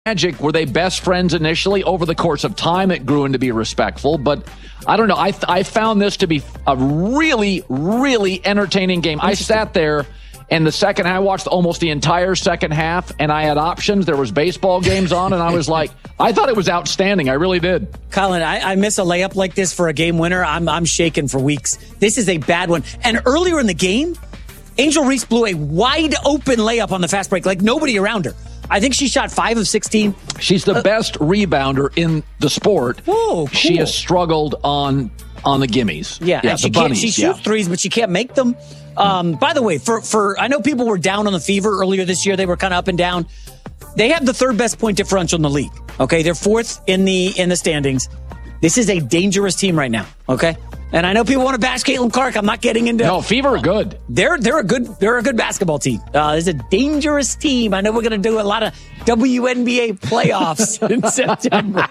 Magic, were they best friends initially? Over the course of time, it grew into be respectful. But I don't know. I found this to be a really, really entertaining game. I sat there, and I watched almost the entire second half, and I had options. There was baseball games on, and I was like, I thought it was outstanding. I really did. Colin, I miss a layup like this for a game winner. I'm shaking for weeks. This is a bad one. And earlier in the game, Angel Reese blew a wide open layup on the fast break, like nobody around her. I think she shot 5 of 16. She's the best rebounder in the sport. Oh, cool. She has struggled on the gimmies. Yeah, and she shoots threes, but she can't make them. By the way, for I know people were down on the Fever earlier this year. They were kind of up and down. They have the third best point differential in the league. Okay, they're fourth in the standings. This is a dangerous team right now. Okay. And I know people want to bash Caitlin Clark. I'm not getting into. No, Fever are good. They're a good basketball team. It's a dangerous team. I know we're going to do a lot of WNBA playoffs in September.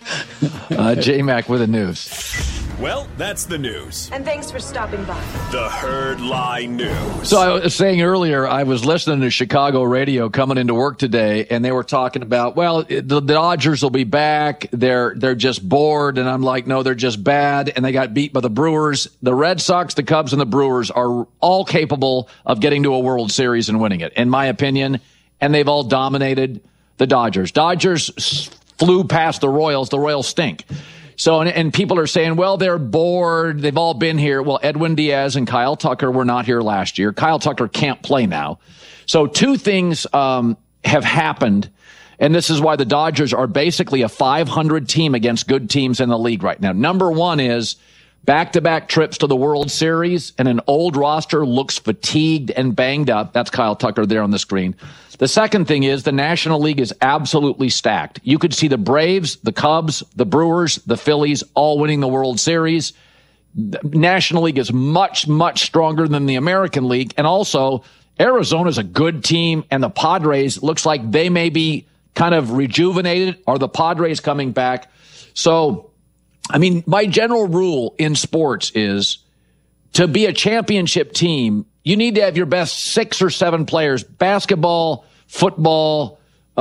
J-Mac with the news. Well, that's the news. And thanks for stopping by. The Herd Lie News. So I was saying earlier, I was listening to Chicago radio coming into work today, and they were talking about, well, the Dodgers will be back. They're just bored. And I'm like, no, they're just bad. And they got beat by the Brewers. The Red Sox, the Cubs, and the Brewers are all capable of getting to a World Series and winning it, in my opinion. And they've all dominated the Dodgers. Dodgers flew past the Royals. The Royals stink. So, and people are saying, well, they're bored. They've all been here. Well, Edwin Diaz and Kyle Tucker were not here last year. Kyle Tucker can't play now. So two things have happened, and this is why the Dodgers are basically a 500 team against good teams in the league right now. Number one is back-to-back trips to the World Series, and an old roster looks fatigued and banged up. That's Kyle Tucker there on the screen. The second thing is the National League is absolutely stacked. You could see the Braves, the Cubs, the Brewers, the Phillies all winning the World Series. The National League is much, much stronger than the American League. And also, Arizona's a good team, and the Padres looks like they may be kind of rejuvenated. Are the Padres coming back? So, I mean, my general rule in sports is to be a championship team, you need to have your best 6 or 7 players, basketball, football,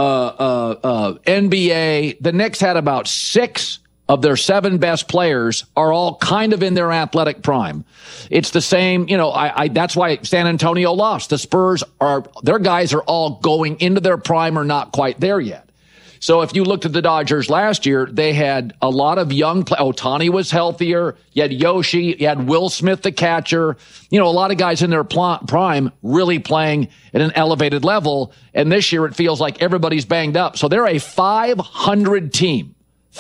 NBA. The Knicks had about 6 of their 7 best players are all kind of in their athletic prime. It's the same, that's why San Antonio lost. The Spurs their guys are all going into their prime or not quite there yet. So if you looked at the Dodgers last year, they had a lot of young players. Ohtani was healthier. You had Yoshi. You had Will Smith, the catcher. A lot of guys in their prime really playing at an elevated level. And this year it feels like everybody's banged up. So they're a 500 team,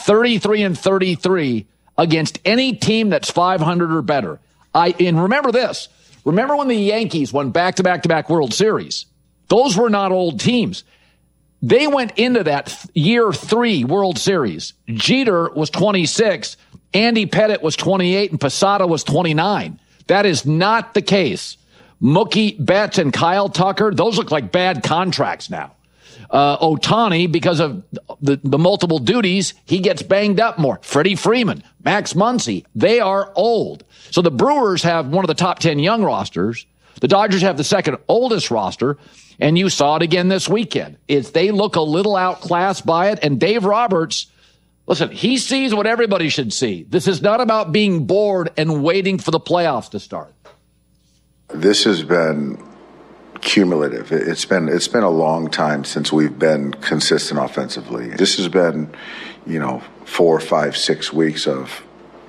33-33 against any team that's 500 or better. And remember this. Remember when the Yankees won back-to-back-to-back World Series? Those were not old teams. They went into that year 3 World Series. Jeter was 26, Andy Pettitte was 28, and Posada was 29. That is not the case. Mookie Betts and Kyle Tucker, those look like bad contracts now. Ohtani, because of the multiple duties, he gets banged up more. Freddie Freeman, Max Muncy, they are old. So the Brewers have one of the top 10 young rosters. The Dodgers have the second oldest roster. And you saw it again this weekend. They look a little outclassed by it. And Dave Roberts, listen, he sees what everybody should see. This is not about being bored and waiting for the playoffs to start. This has been cumulative. It's been a long time since we've been consistent offensively. This has been, 4, 5, 6 weeks of,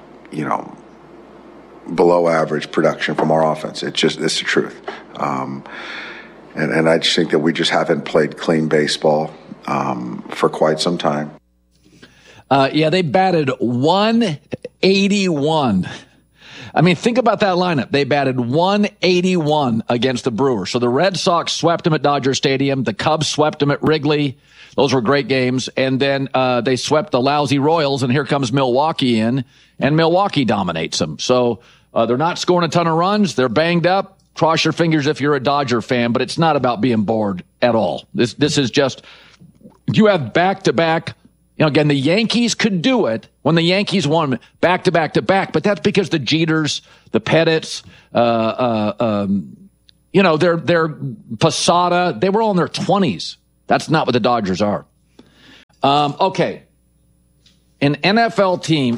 below average production from our offense. It's the truth. And I just think that we just haven't played clean baseball for quite some time. They batted 181. I mean, think about that lineup. They batted 181 against the Brewers. So the Red Sox swept them at Dodger Stadium. The Cubs swept them at Wrigley. Those were great games. And then they swept the lousy Royals, and here comes Milwaukee in, and Milwaukee dominates them. So they're not scoring a ton of runs. They're banged up. Cross your fingers if you're a Dodger fan, but it's not about being bored at all. This is just, you have back-to-back. Again, the Yankees could do it when the Yankees won back-to-back-to-back, but that's because the Jeters, the Pettittes, they're Posada, they were all in their 20s. That's not what the Dodgers are. Okay. An NFL team,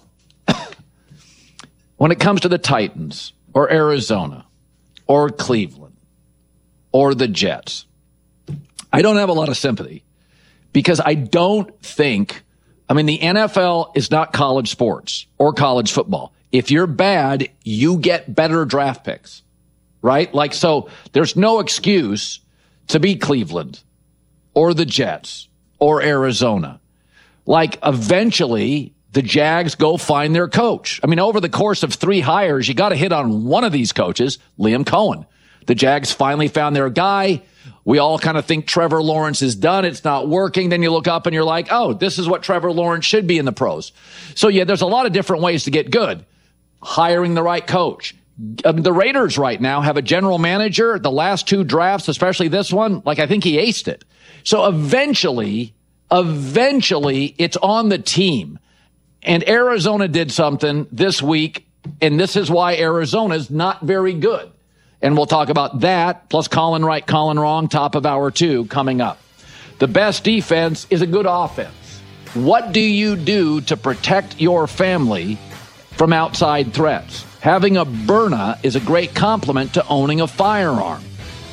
when it comes to the Titans or Arizona or Cleveland or the Jets, I don't have a lot of sympathy because I don't think, the NFL is not college sports or college football. If you're bad, you get better draft picks, right? So there's no excuse to be Cleveland or the Jets or Arizona. Eventually, the Jags go find their coach. Over the course of 3 hires, you got to hit on one of these coaches, Liam Cohen. The Jags finally found their guy. We all kind of think Trevor Lawrence is done. It's not working. Then you look up and you're like, oh, this is what Trevor Lawrence should be in the pros. So, yeah, there's a lot of different ways to get good. Hiring the right coach. The Raiders right now have a general manager. The last 2 drafts, especially this one, I think he aced it. So eventually, it's on the team. And Arizona did something this week, and this is why Arizona's not very good. And we'll talk about that, plus Colin right, Colin wrong, top of hour 2 coming up. The best defense is a good offense. What do you do to protect your family from outside threats? Having a Byrna is a great complement to owning a firearm.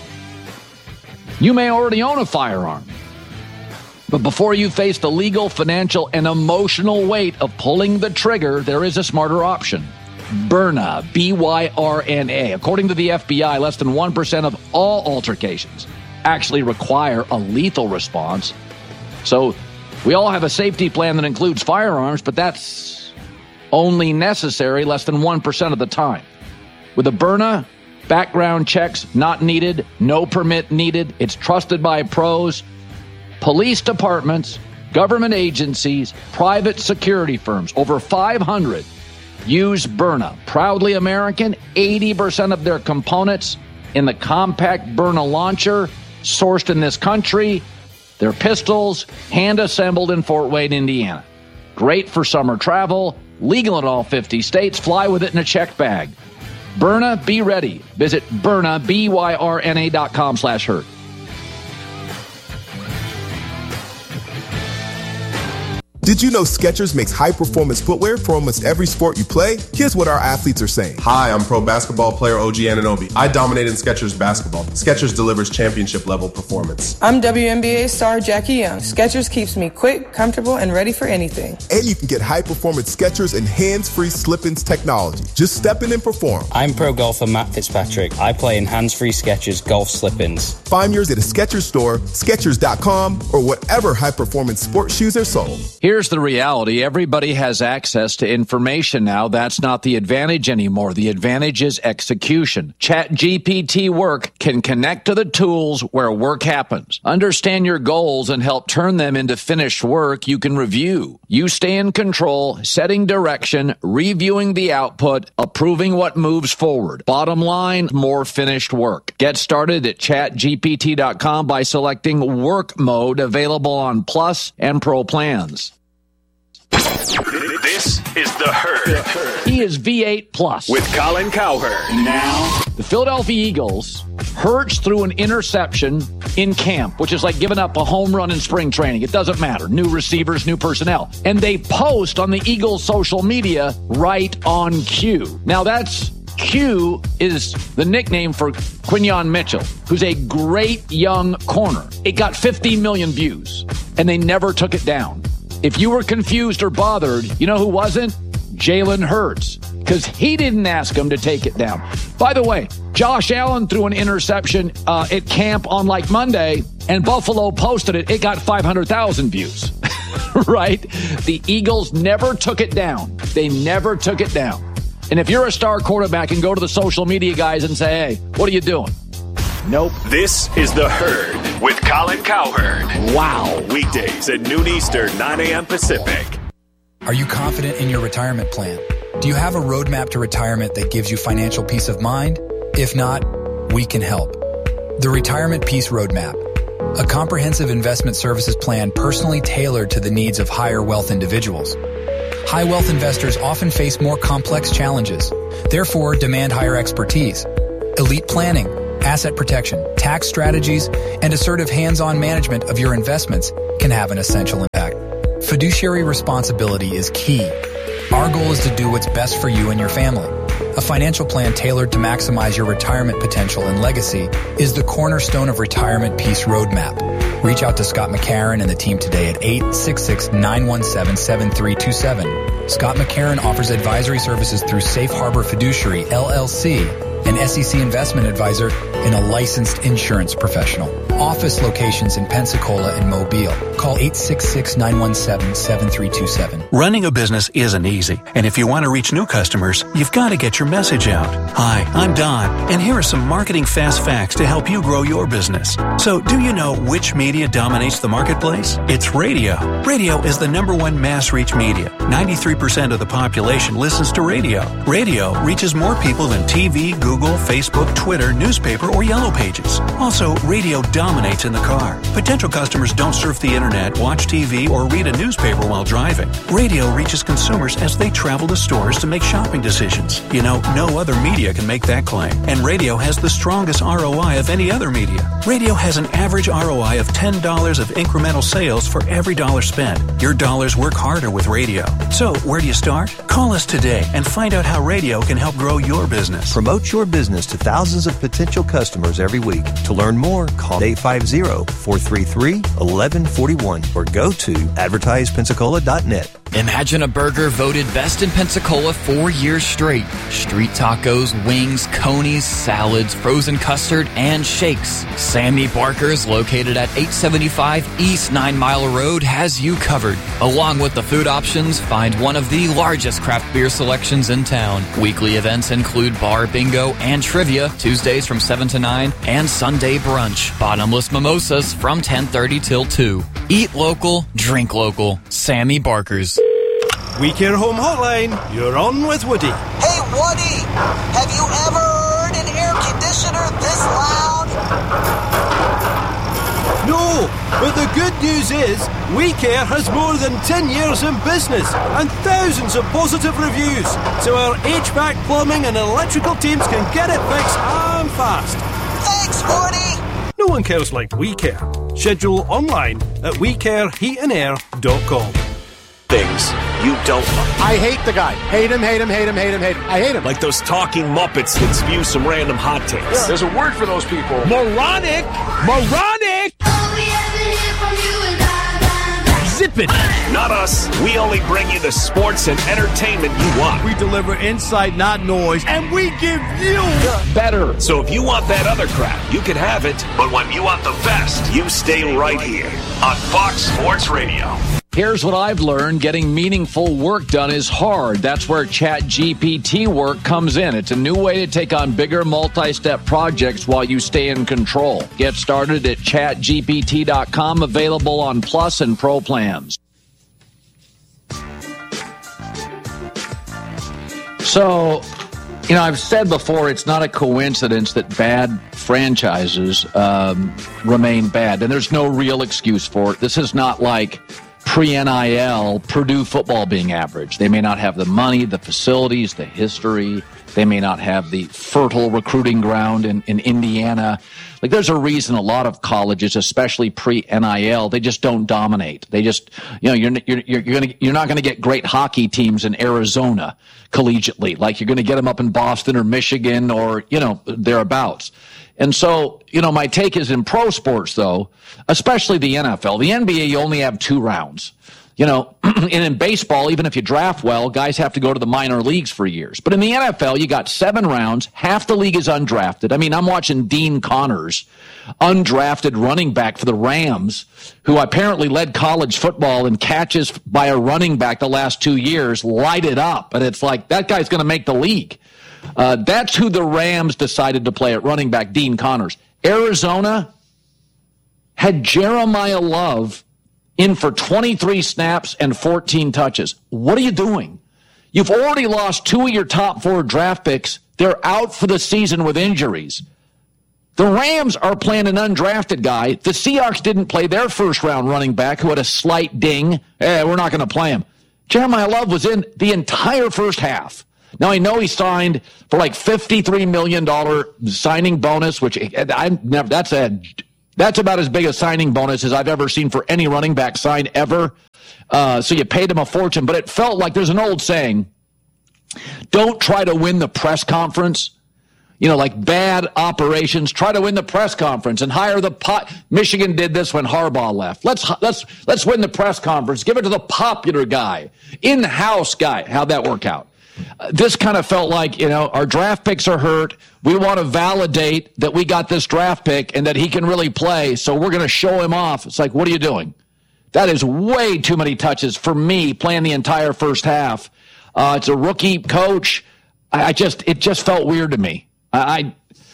You may already own a firearm. But before you face the legal, financial, and emotional weight of pulling the trigger, there is a smarter option. Byrna, B-Y-R-N-A. According to the FBI, less than 1% of all altercations actually require a lethal response. So we all have a safety plan that includes firearms, but that's only necessary less than 1% of the time. With a Byrna, background checks not needed, no permit needed. It's trusted by pros. Police departments, government agencies, private security firms, over 500 use Byrna. Proudly American, 80% of their components in the compact Byrna launcher, sourced in this country. Their pistols, hand-assembled in Fort Wayne, Indiana. Great for summer travel, legal in all 50 states, fly with it in a checked bag. Byrna, be ready. Visit Byrna, BYRNA.com/hurt. Did you know Skechers makes high-performance footwear for almost every sport you play? Here's what our athletes are saying. Hi, I'm pro basketball player OG Anunoby. I dominate in Skechers basketball. Skechers delivers championship-level performance. I'm WNBA star Jackie Young. Skechers keeps me quick, comfortable, and ready for anything. And you can get high-performance Skechers and hands-free slip-ins technology. Just step in and perform. I'm pro golfer Matt Fitzpatrick. I play in hands-free Skechers golf slip-ins. Find yours at a Skechers store, Skechers.com, or whatever high-performance sports shoes are sold. Here's the reality. Everybody has access to information now. That's not the advantage anymore. The advantage is execution. ChatGPT Work can connect to the tools where work happens. Understand your goals and help turn them into finished work you can review. You stay in control, setting direction, reviewing the output, approving what moves forward. Bottom line, more finished work. Get started at ChatGPT.com by selecting Work Mode, available on Plus and Pro plans. This is The Herd. He is V8 Plus. With Colin Cowherd. Now, the Philadelphia Eagles, Hurts threw an interception in camp, which is like giving up a home run in spring training. It doesn't matter. New receivers, new personnel. And they post on the Eagles' social media, right on cue. Now, Q is the nickname for Quinyon Mitchell, who's a great young corner. It got 15 million views, and they never took it down. If you were confused or bothered, you know who wasn't? Jalen Hurts, because he didn't ask him to take it down. By the way, Josh Allen threw an interception at camp on Monday, and Buffalo posted it. It got 500,000 views, right? The Eagles never took it down. They never took it down. And if you're a star quarterback and go to the social media guys and say, hey, what are you doing? Nope. This is The Herd with Colin Cowherd. Wow. Weekdays at noon Eastern, 9 a.m. Pacific. Are you confident in your retirement plan? Do you have a roadmap to retirement that gives you financial peace of mind? If not, we can help. The Retirement Peace Roadmap, a comprehensive investment services plan personally tailored to the needs of higher wealth individuals. High wealth investors often face more complex challenges, therefore demand higher expertise. Elite planning, asset protection, tax strategies, and assertive hands-on management of your investments can have an essential impact. fiduciary responsibility is key. Our goal is to do what's best for you and your family. A financial plan tailored to maximize your retirement potential and legacy is the cornerstone of Retirement Peace Roadmap. Reach out to Scott McCarron and the team today at 866-917-7327. Scott McCarron offers advisory services through Safe Harbor Fiduciary, LLC, an SEC investment advisor and a licensed insurance professional. Office locations in Pensacola and Mobile. Call 866-917-7327. Running a business isn't easy, and if you want to reach new customers, you've got to get your message out. Hi, I'm Don, and here are some marketing fast facts to help you grow your business. So, do you know which media dominates the marketplace? It's radio. Radio is the #1 mass reach media. 93% of the population listens to radio. Radio reaches more people than TV, Google, Facebook, Twitter, newspaper, or Yellow Pages. Also, radio dominates in the car. Potential customers don't surf the internet, watch TV, or read a newspaper while driving. Radio reaches consumers as they travel to stores to make shopping decisions. You know, no other media can make that claim. And radio has the strongest ROI of any other media. Radio has an average ROI of $10 of incremental sales for every dollar spent. Your dollars work harder with radio. So, where do you start? Call us today and find out how radio can help grow your business. Promote your business to thousands of potential customers every week. To learn more, call 850-433-1141 or go to advertisepensacola.net. Imagine a burger voted best in Pensacola 4 years straight. Street tacos, wings, conies, salads, frozen custard, and shakes. Sammy Barker's, located at 875 East 9 Mile Road, has you covered. Along with the food options, find one of the largest craft beer selections in town. Weekly events include bar bingo and trivia, Tuesdays from 7 to 9, and Sunday brunch. Bottomless mimosas from 10:30 till 2. Eat local, drink local. Sammy Barker's. We Care Home Hotline, you're on with Woody. Hey, Woody! Have you ever heard an air conditioner this loud? No, but the good news is, We Care has more than 10 years in business and thousands of positive reviews, so our HVAC, plumbing and electrical teams can get it fixed and fast. Thanks, Woody! No one cares like We Care. Schedule online at wecareheatandair.com. Things you don't like. I hate the guy. Hate him. I hate him. Like those talking Muppets that spew some random hot takes. Yeah. There's a word for those people. Moronic! Zip it! Not us. We only bring you the sports and entertainment you want. We deliver insight, not noise, and we give you better. So if you want that other crap, you can have it. But when you want the best, you stay right here on Fox Sports Radio. Here's what I've learned. Getting meaningful work done is hard. That's where ChatGPT work comes in. It's a new way to take on bigger multi-step projects while you stay in control. Get started at chatgpt.com, available on Plus and Pro plans. So, you know, I've said before, it's not a coincidence that bad franchises remain bad, and there's no real excuse for it. This is not like pre-NIL Purdue football being average. They may not have the money, the facilities, the history. They may not have the fertile recruiting ground in Indiana. Like, there's a reason a lot of colleges, especially pre-NIL, they just don't dominate. They just, you know, you're not going to get great hockey teams in Arizona collegiately. Like, you're going to get them up in Boston or Michigan or, you know, thereabouts. And so, you know, my take is in pro sports, though, especially the NFL, the NBA, you only have 2 rounds. You know, and in baseball, even if you draft well, guys have to go to the minor leagues for years. But in the NFL, you got 7 rounds. Half the league is undrafted. I mean, I'm watching Dean Connors, undrafted running back for the Rams, who apparently led college football in catches by a running back the last 2 years, light it up. And it's like, that guy's going to make the league. That's who the Rams decided to play at running back, Dean Connors. Arizona had Jeremiah Love in for 23 snaps and 14 touches. What are you doing? You've already lost 2 of your top 4 draft picks. They're out for the season with injuries. The Rams are playing an undrafted guy. The Seahawks didn't play their first-round running back who had a slight ding. We're not going to play him. Jeremiah Love was in the entire first half. Now, I know he signed for like $53 million signing bonus, which that's about as big a signing bonus as I've ever seen for any running back sign ever. So you paid him a fortune, but it felt like there's an old saying, don't try to win the press conference. Like bad operations, try to win the press conference and hire Michigan did this when Harbaugh left. Let's win the press conference. Give it to the popular guy, in-house guy. How'd that work out? This kind of felt like, our draft picks are hurt. We want to validate that we got this draft pick and that he can really play. So we're going to show him off. It's like, what are you doing? That is way too many touches for me playing the entire first half. It's a rookie coach. It just felt weird to me. I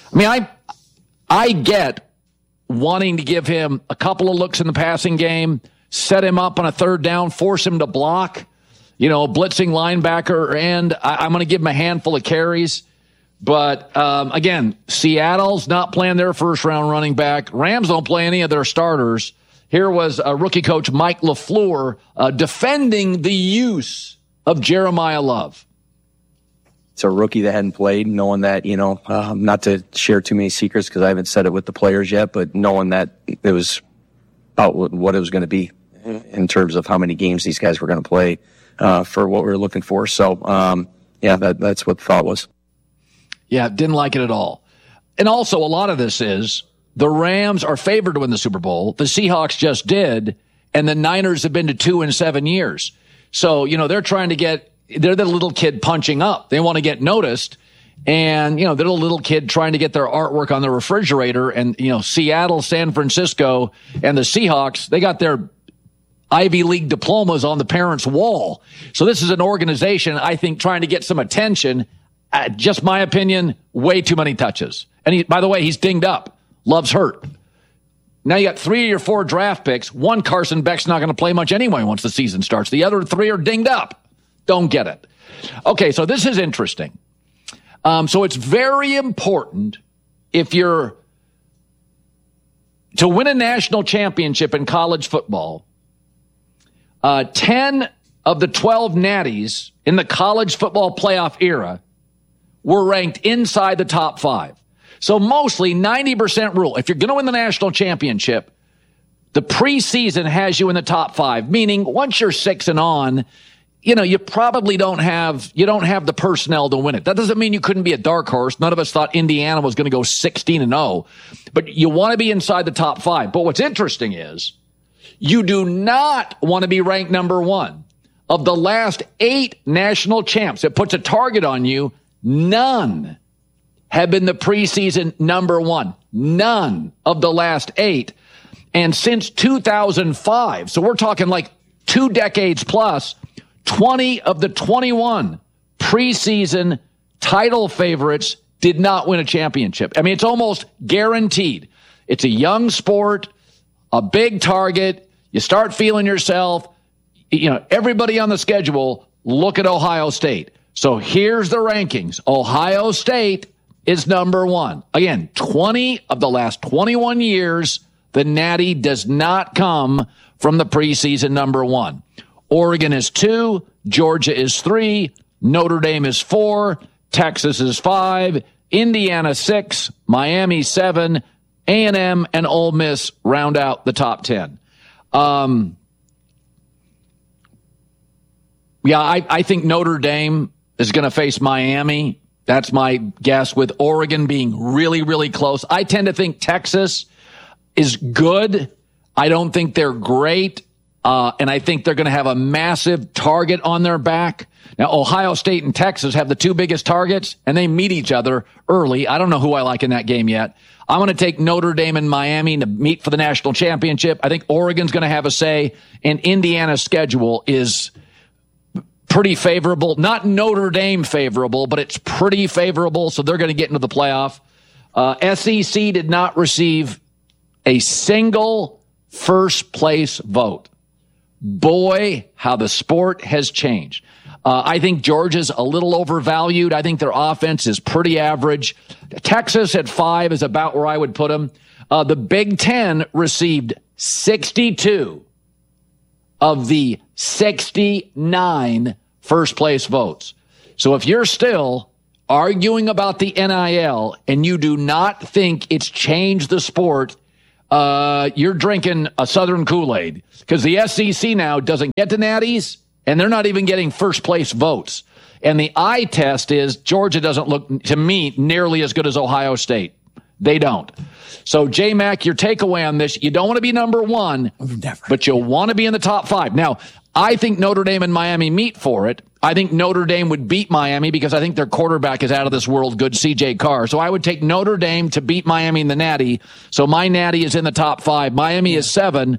get wanting to give him a couple of looks in the passing game, set him up on a third down, force him to block, blitzing linebacker, and I'm going to give him a handful of carries. But, again, Seattle's not playing their first-round running back. Rams don't play any of their starters. Here was rookie coach Mike LaFleur defending the use of Jeremiah Love. It's a rookie that hadn't played, knowing that, not to share too many secrets because I haven't said it with the players yet, but knowing that it was about what it was going to be in terms of how many games these guys were going to play for what we were looking for. So, that's what the thought was. Yeah, didn't like it at all. And also, a lot of this is the Rams are favored to win the Super Bowl. The Seahawks just did, and the Niners have been to 2 in 7 years. So, they're trying to they're the little kid punching up. They want to get noticed. And, they're the little kid trying to get their artwork on the refrigerator. And, Seattle, San Francisco, and the Seahawks, they got their Ivy League diplomas on the parents' wall. So this is an organization, I think, trying to get some attention. Just my opinion, way too many touches. And by the way, he's dinged up. Love's hurt. Now you got 3 of your 4 draft picks. One, Carson Beck's not going to play much anyway once the season starts. The other 3 are dinged up. Don't get it. Okay, so this is interesting. So it's very important to win a national championship in college football. 10 of the 12 natties in the college football playoff era were ranked inside the top 5. So mostly 90% rule. If you're going to win the national championship, the preseason has you in the top 5, meaning once you're 6 and on, you probably don't have the personnel to win it. That doesn't mean you couldn't be a dark horse. None of us thought Indiana was going to go 16-0, but you want to be inside the top 5. But what's interesting is you do not want to be ranked number 1. Of the last 8 national champs, it puts a target on you. None have been the preseason number 1. None of the last 8. And since 2005, so we're talking like 2 decades plus, 20 of the 21 preseason title favorites did not win a championship. I mean, it's almost guaranteed. It's a young sport, a big target. You start feeling yourself. Everybody on the schedule, look at Ohio State. So here's the rankings. Ohio State is number 1. Again, 20 of the last 21 years, the Natty does not come from the preseason number 1. Oregon is 2, Georgia is 3, Notre Dame is 4, Texas is 5, Indiana 6, Miami 7, A&M and Ole Miss round out the top 10. I think Notre Dame is going to face Miami. That's my guess, with Oregon being really, really close. I tend to think Texas is good. I don't think they're great. And I think they're going to have a massive target on their back. Now, Ohio State and Texas have the 2 biggest targets, and they meet each other early. I don't know who I like in that game yet. I'm going to take Notre Dame and Miami to meet for the national championship. I think Oregon's going to have a say, and Indiana's schedule is pretty favorable. Not Notre Dame favorable, but it's pretty favorable, so they're going to get into the playoff. SEC did not receive a single first-place vote. Boy, how the sport has changed. I think Georgia's a little overvalued. I think their offense is pretty average. Texas at 5 is about where I would put them. The Big Ten received 62 of the 69 first-place votes. So if you're still arguing about the NIL and you do not think it's changed the sport, you're drinking a Southern Kool-Aid, because the SEC now doesn't get to natties, and they're not even getting first place votes. And the eye test is Georgia doesn't look, to me, nearly as good as Ohio State. They don't. So, J-Mac, your takeaway on this, you don't want to be number one, but you'll want to be in the top 5. Now, I think Notre Dame and Miami meet for it. I think Notre Dame would beat Miami because I think their quarterback is out of this world good, C.J. Carr. So I would take Notre Dame to beat Miami in the Natty. So my Natty is in the top 5. Miami is 7.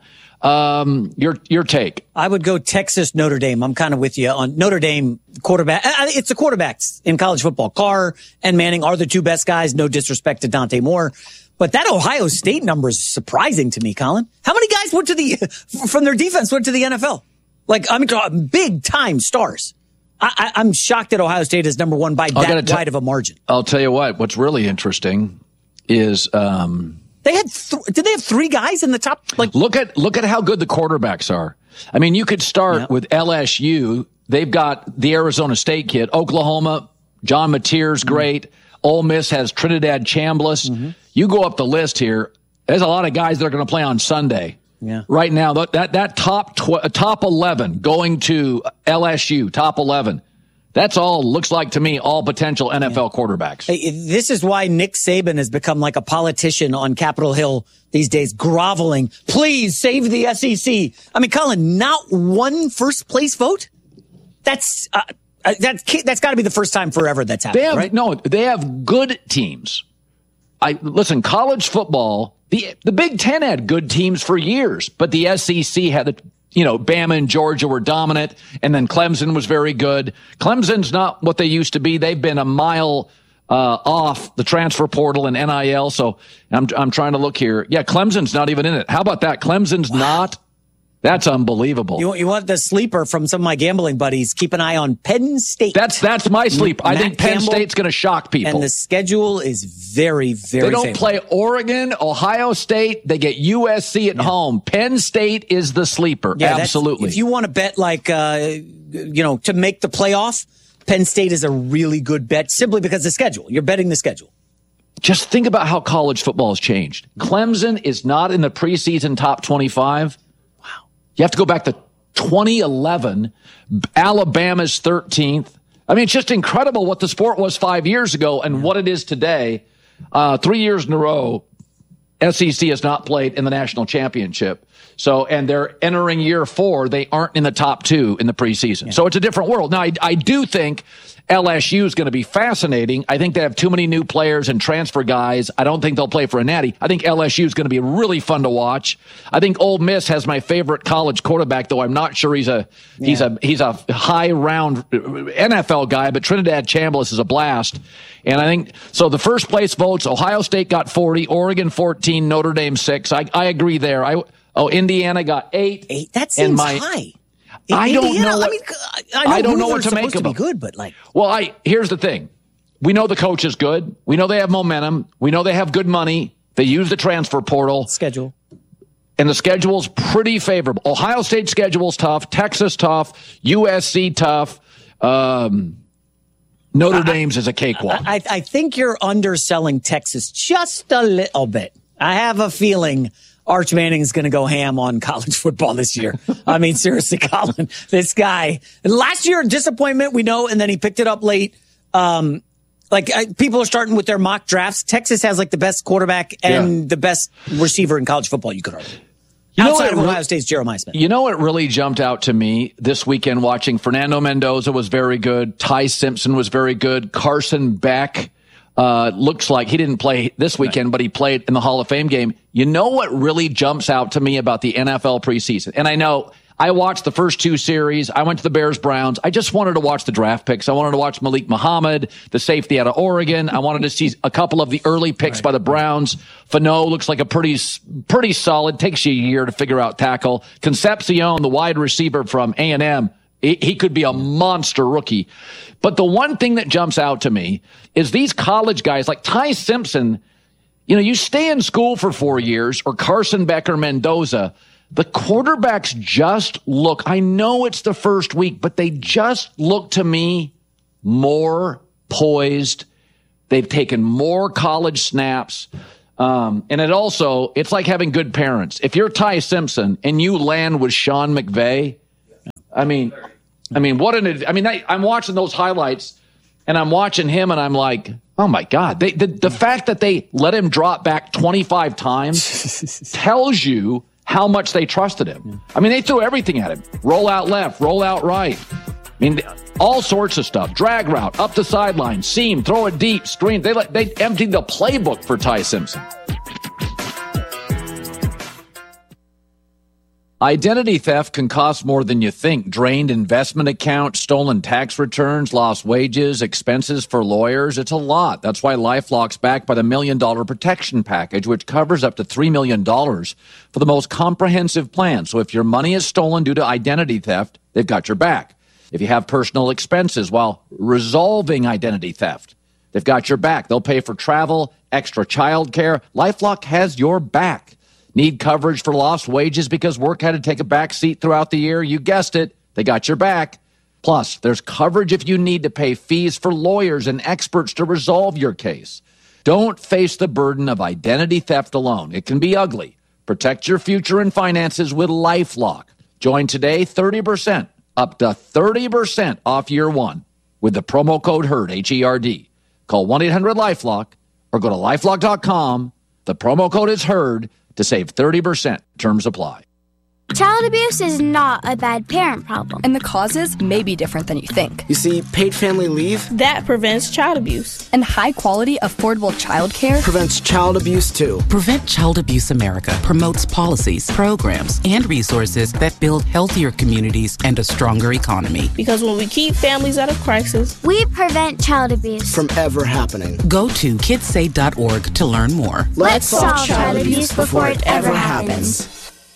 Your take? I would go Texas, Notre Dame. I'm kind of with you on Notre Dame quarterback. It's the quarterbacks in college football. Carr and Manning are the 2 best guys. No disrespect to Dante Moore. But that Ohio State number is surprising to me, Colin. How many guys from their defense went to the NFL? Like, I mean, big time stars. I'm shocked that Ohio State is number 1 by that wide of a margin. I'll tell you what's really interesting is, they had, did they have 3 guys in the top? Like, look at how good the quarterbacks are. I mean, you could start with LSU. They've got the Arizona State kid. Oklahoma, John Mateer's great. Ole Miss has Trinidad Chambliss. You go up the list here. There's a lot of guys that are going to play on Sunday. Yeah. Right now, that top 11 going to LSU, top 11. That's all looks like to me, all potential NFL quarterbacks. Hey, this is why Nick Saban has become like a politician on Capitol Hill these days, groveling. Please save the SEC. I mean, Colin, not 1 first place vote? That's got to be the first time forever that's happened, right? No, they have good teams. Listen, college football, the Big Ten had good teams for years, but the SEC had Bama and Georgia were dominant, and then Clemson was very good. Clemson's not what they used to be. They've been a mile off the transfer portal and NIL. So I'm trying to look here. Yeah, Clemson's not even in it. How about that? Clemson's not. That's unbelievable. You want the sleeper from some of my gambling buddies? Keep an eye on Penn State. That's my sleep. I think Penn State's going to shock people. And the schedule is very, very They don't favorable. play Oregon, Ohio State. They get USC at home. Penn State is the sleeper. Yeah, absolutely. If you want to bet to make the playoff, Penn State is a really good bet simply because of the schedule. You're betting the schedule. Just think about how college football has changed. Clemson is not in the preseason top 25. You have to go back to 2011. Alabama's 13th. I mean, it's just incredible what the sport was 5 years ago and what it is today. 3 years in a row, SEC has not played in the national championship. And they're entering year 4. They aren't in the top 2 in the preseason. Yeah. So it's a different world. Now, I do think LSU is going to be fascinating. I think they have too many new players and transfer guys. I don't think they'll play for a natty. I think LSU is going to be really fun to watch. I think Ole Miss has my favorite college quarterback, though I'm not sure he's a high round NFL guy, but Trinidad Chambliss is a blast. And I think so. The first place votes, Ohio State got 40, Oregon 14, Notre Dame 6. I agree there. Indiana got 8. That seems high. I don't know. I don't know what to make of them. Be good, but here's the thing: we know the coach is good. We know they have momentum. We know they have good money. They use the transfer portal schedule, and the schedule's pretty favorable. Ohio State schedule's tough. Texas tough. USC tough. Notre Dame's is a cakewalk. I think you're underselling Texas just a little bit. I have a feeling Arch Manning is going to go ham on college football this year. I mean, seriously, Colin, this guy, last year, disappointment, we know, and then he picked it up late. People are starting with their mock drafts. Texas has the best quarterback and the best receiver in college football, you could argue. Outside of Ohio State's Jeremiah Smith. You know what really jumped out to me this weekend watching? Fernando Mendoza was very good. Ty Simpson was very good. Carson Beck. Looks like he didn't play this weekend, but he played in the Hall of Fame game. You know what really jumps out to me about the NFL preseason? And I know I watched the first 2 series. I went to the Bears-Browns. I just wanted to watch the draft picks. I wanted to watch Malik Muhammad, the safety out of Oregon. I wanted to see a couple of the early picks by the Browns. Fano looks like a pretty solid. Takes you a year to figure out tackle. Concepcion, the wide receiver from A&M. He could be a monster rookie. But the one thing that jumps out to me is these college guys like Ty Simpson, you stay in school for 4 years, or Carson Beck or Mendoza. The quarterbacks just look, I know it's the first week, but they just look to me more poised. They've taken more college snaps. And it's like having good parents. If you're Ty Simpson and you land with Sean McVay, I'm watching those highlights and I'm watching him and I'm like, oh my God, the fact that they let him drop back 25 times tells you how much they trusted him. I mean, they threw everything at him. Roll out left, roll out right. I mean, all sorts of stuff. Drag route, up the sideline, seam, throw it deep, screen. They emptied the playbook for Ty Simpson. Identity theft can cost more than you think. Drained investment accounts, stolen tax returns, lost wages, expenses for lawyers. It's a lot. That's why LifeLock's backed by the $1 Million Protection Package, which covers up to $3 million for the most comprehensive plan. So if your money is stolen due to identity theft, they've got your back. If you have personal expenses while resolving identity theft, they've got your back. They'll pay for travel, extra child care. LifeLock has your back. Need coverage for lost wages because work had to take a back seat throughout the year? You guessed it. They got your back. Plus, there's coverage if you need to pay fees for lawyers and experts to resolve your case. Don't face the burden of identity theft alone. It can be ugly. Protect your future and finances with LifeLock. Join today, 30%, up to 30% off year one with the promo code HERD, H-E-R-D. Call 1-800-LifeLock or go to LifeLock.com. The promo code is HERD to save 30%. Terms apply. Child abuse is not a bad parent problem. And the causes may be different than you think. You see, paid family leave, that prevents child abuse. And high-quality, affordable child care prevents child abuse, too. Prevent Child Abuse America promotes policies, programs, and resources that build healthier communities and a stronger economy. Because when we keep families out of crisis, we prevent child abuse from ever happening. Go to kidsaid.org to learn more. Let's solve child abuse before it ever happens.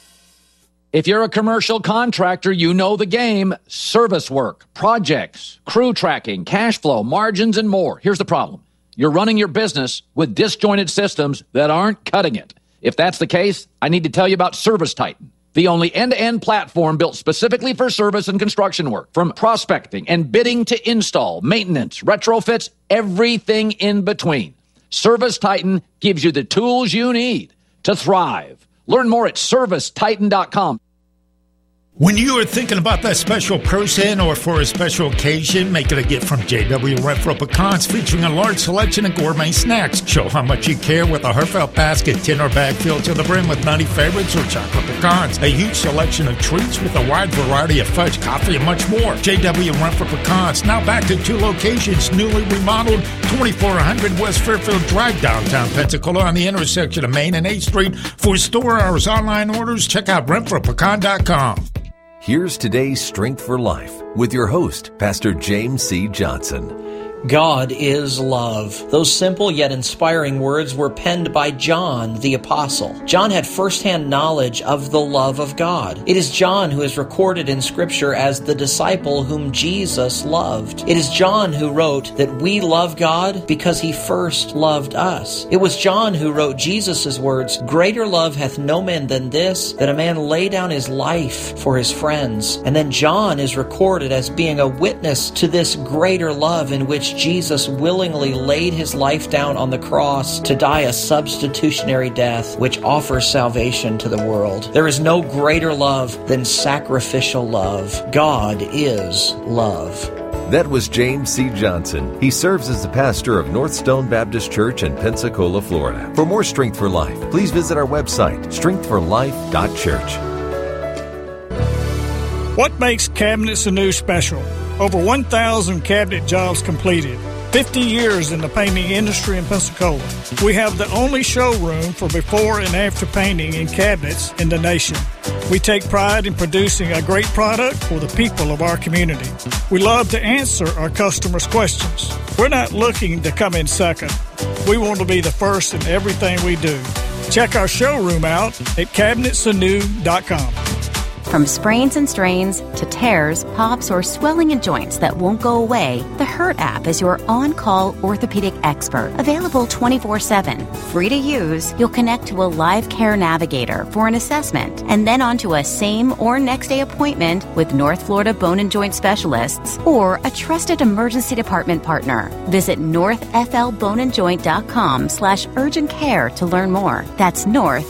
If you're a commercial contractor, you know the game. Service work, projects, crew tracking, cash flow, margins, and more. Here's the problem. You're running your business with disjointed systems that aren't cutting it. If that's the case, I need to tell you about ServiceTitan, the only end-to-end platform built specifically for service and construction work. From prospecting and bidding to install, maintenance, retrofits, everything in between. ServiceTitan gives you the tools you need to thrive. Learn more at ServiceTitan.com. When you are thinking about that special person or for a special occasion, make it a gift from J.W. Renfro Pecans, featuring a large selection of gourmet snacks. Show how much you care with a heartfelt basket, tin or bag filled to the brim with nutty favorites or chocolate pecans. A huge selection of treats with a wide variety of fudge, coffee, and much more. J.W. Renfro Pecans, now back to 2 locations, newly remodeled, 2400 West Fairfield Drive, downtown Pensacola, on the intersection of Main and 8th Street. For store hours, online orders, check out RenfroPecan.com. Here's today's Strength for Life with your host, Pastor James C. Johnson. God is love. Those simple yet inspiring words were penned by John the Apostle. John had firsthand knowledge of the love of God. It is John who is recorded in Scripture as the disciple whom Jesus loved. It is John who wrote that we love God because he first loved us. It was John who wrote Jesus' words, "Greater love hath no man than this, that a man lay down his life for his friends." And then John is recorded as being a witness to this greater love in which Jesus willingly laid his life down on the cross to die a substitutionary death which offers salvation to the world. There is no greater love than sacrificial love. God is love. That was James C. Johnson. He serves as the pastor of North Stone Baptist Church in Pensacola, Florida. For more Strength for Life, please visit our website, strengthforlife.church. What makes Cabinets Anew special? Over 1,000 cabinet jobs completed. 50 years in the painting industry in Pensacola. We have the only showroom for before and after painting in cabinets in the nation. We take pride in producing a great product for the people of our community. We love to answer our customers' questions. We're not looking to come in second. We want to be the first in everything we do. Check our showroom out at cabinetsanew.com. From sprains and strains to tears, pops, or swelling in joints that won't go away, the Hurt app is your on-call orthopedic expert. Available 24/7. Free to use, you'll connect to a live care navigator for an assessment and then onto a same or next day appointment with North Florida Bone and Joint Specialists or a trusted emergency department partner. Visit northflboneandjoint.com/urgent care to learn more. That's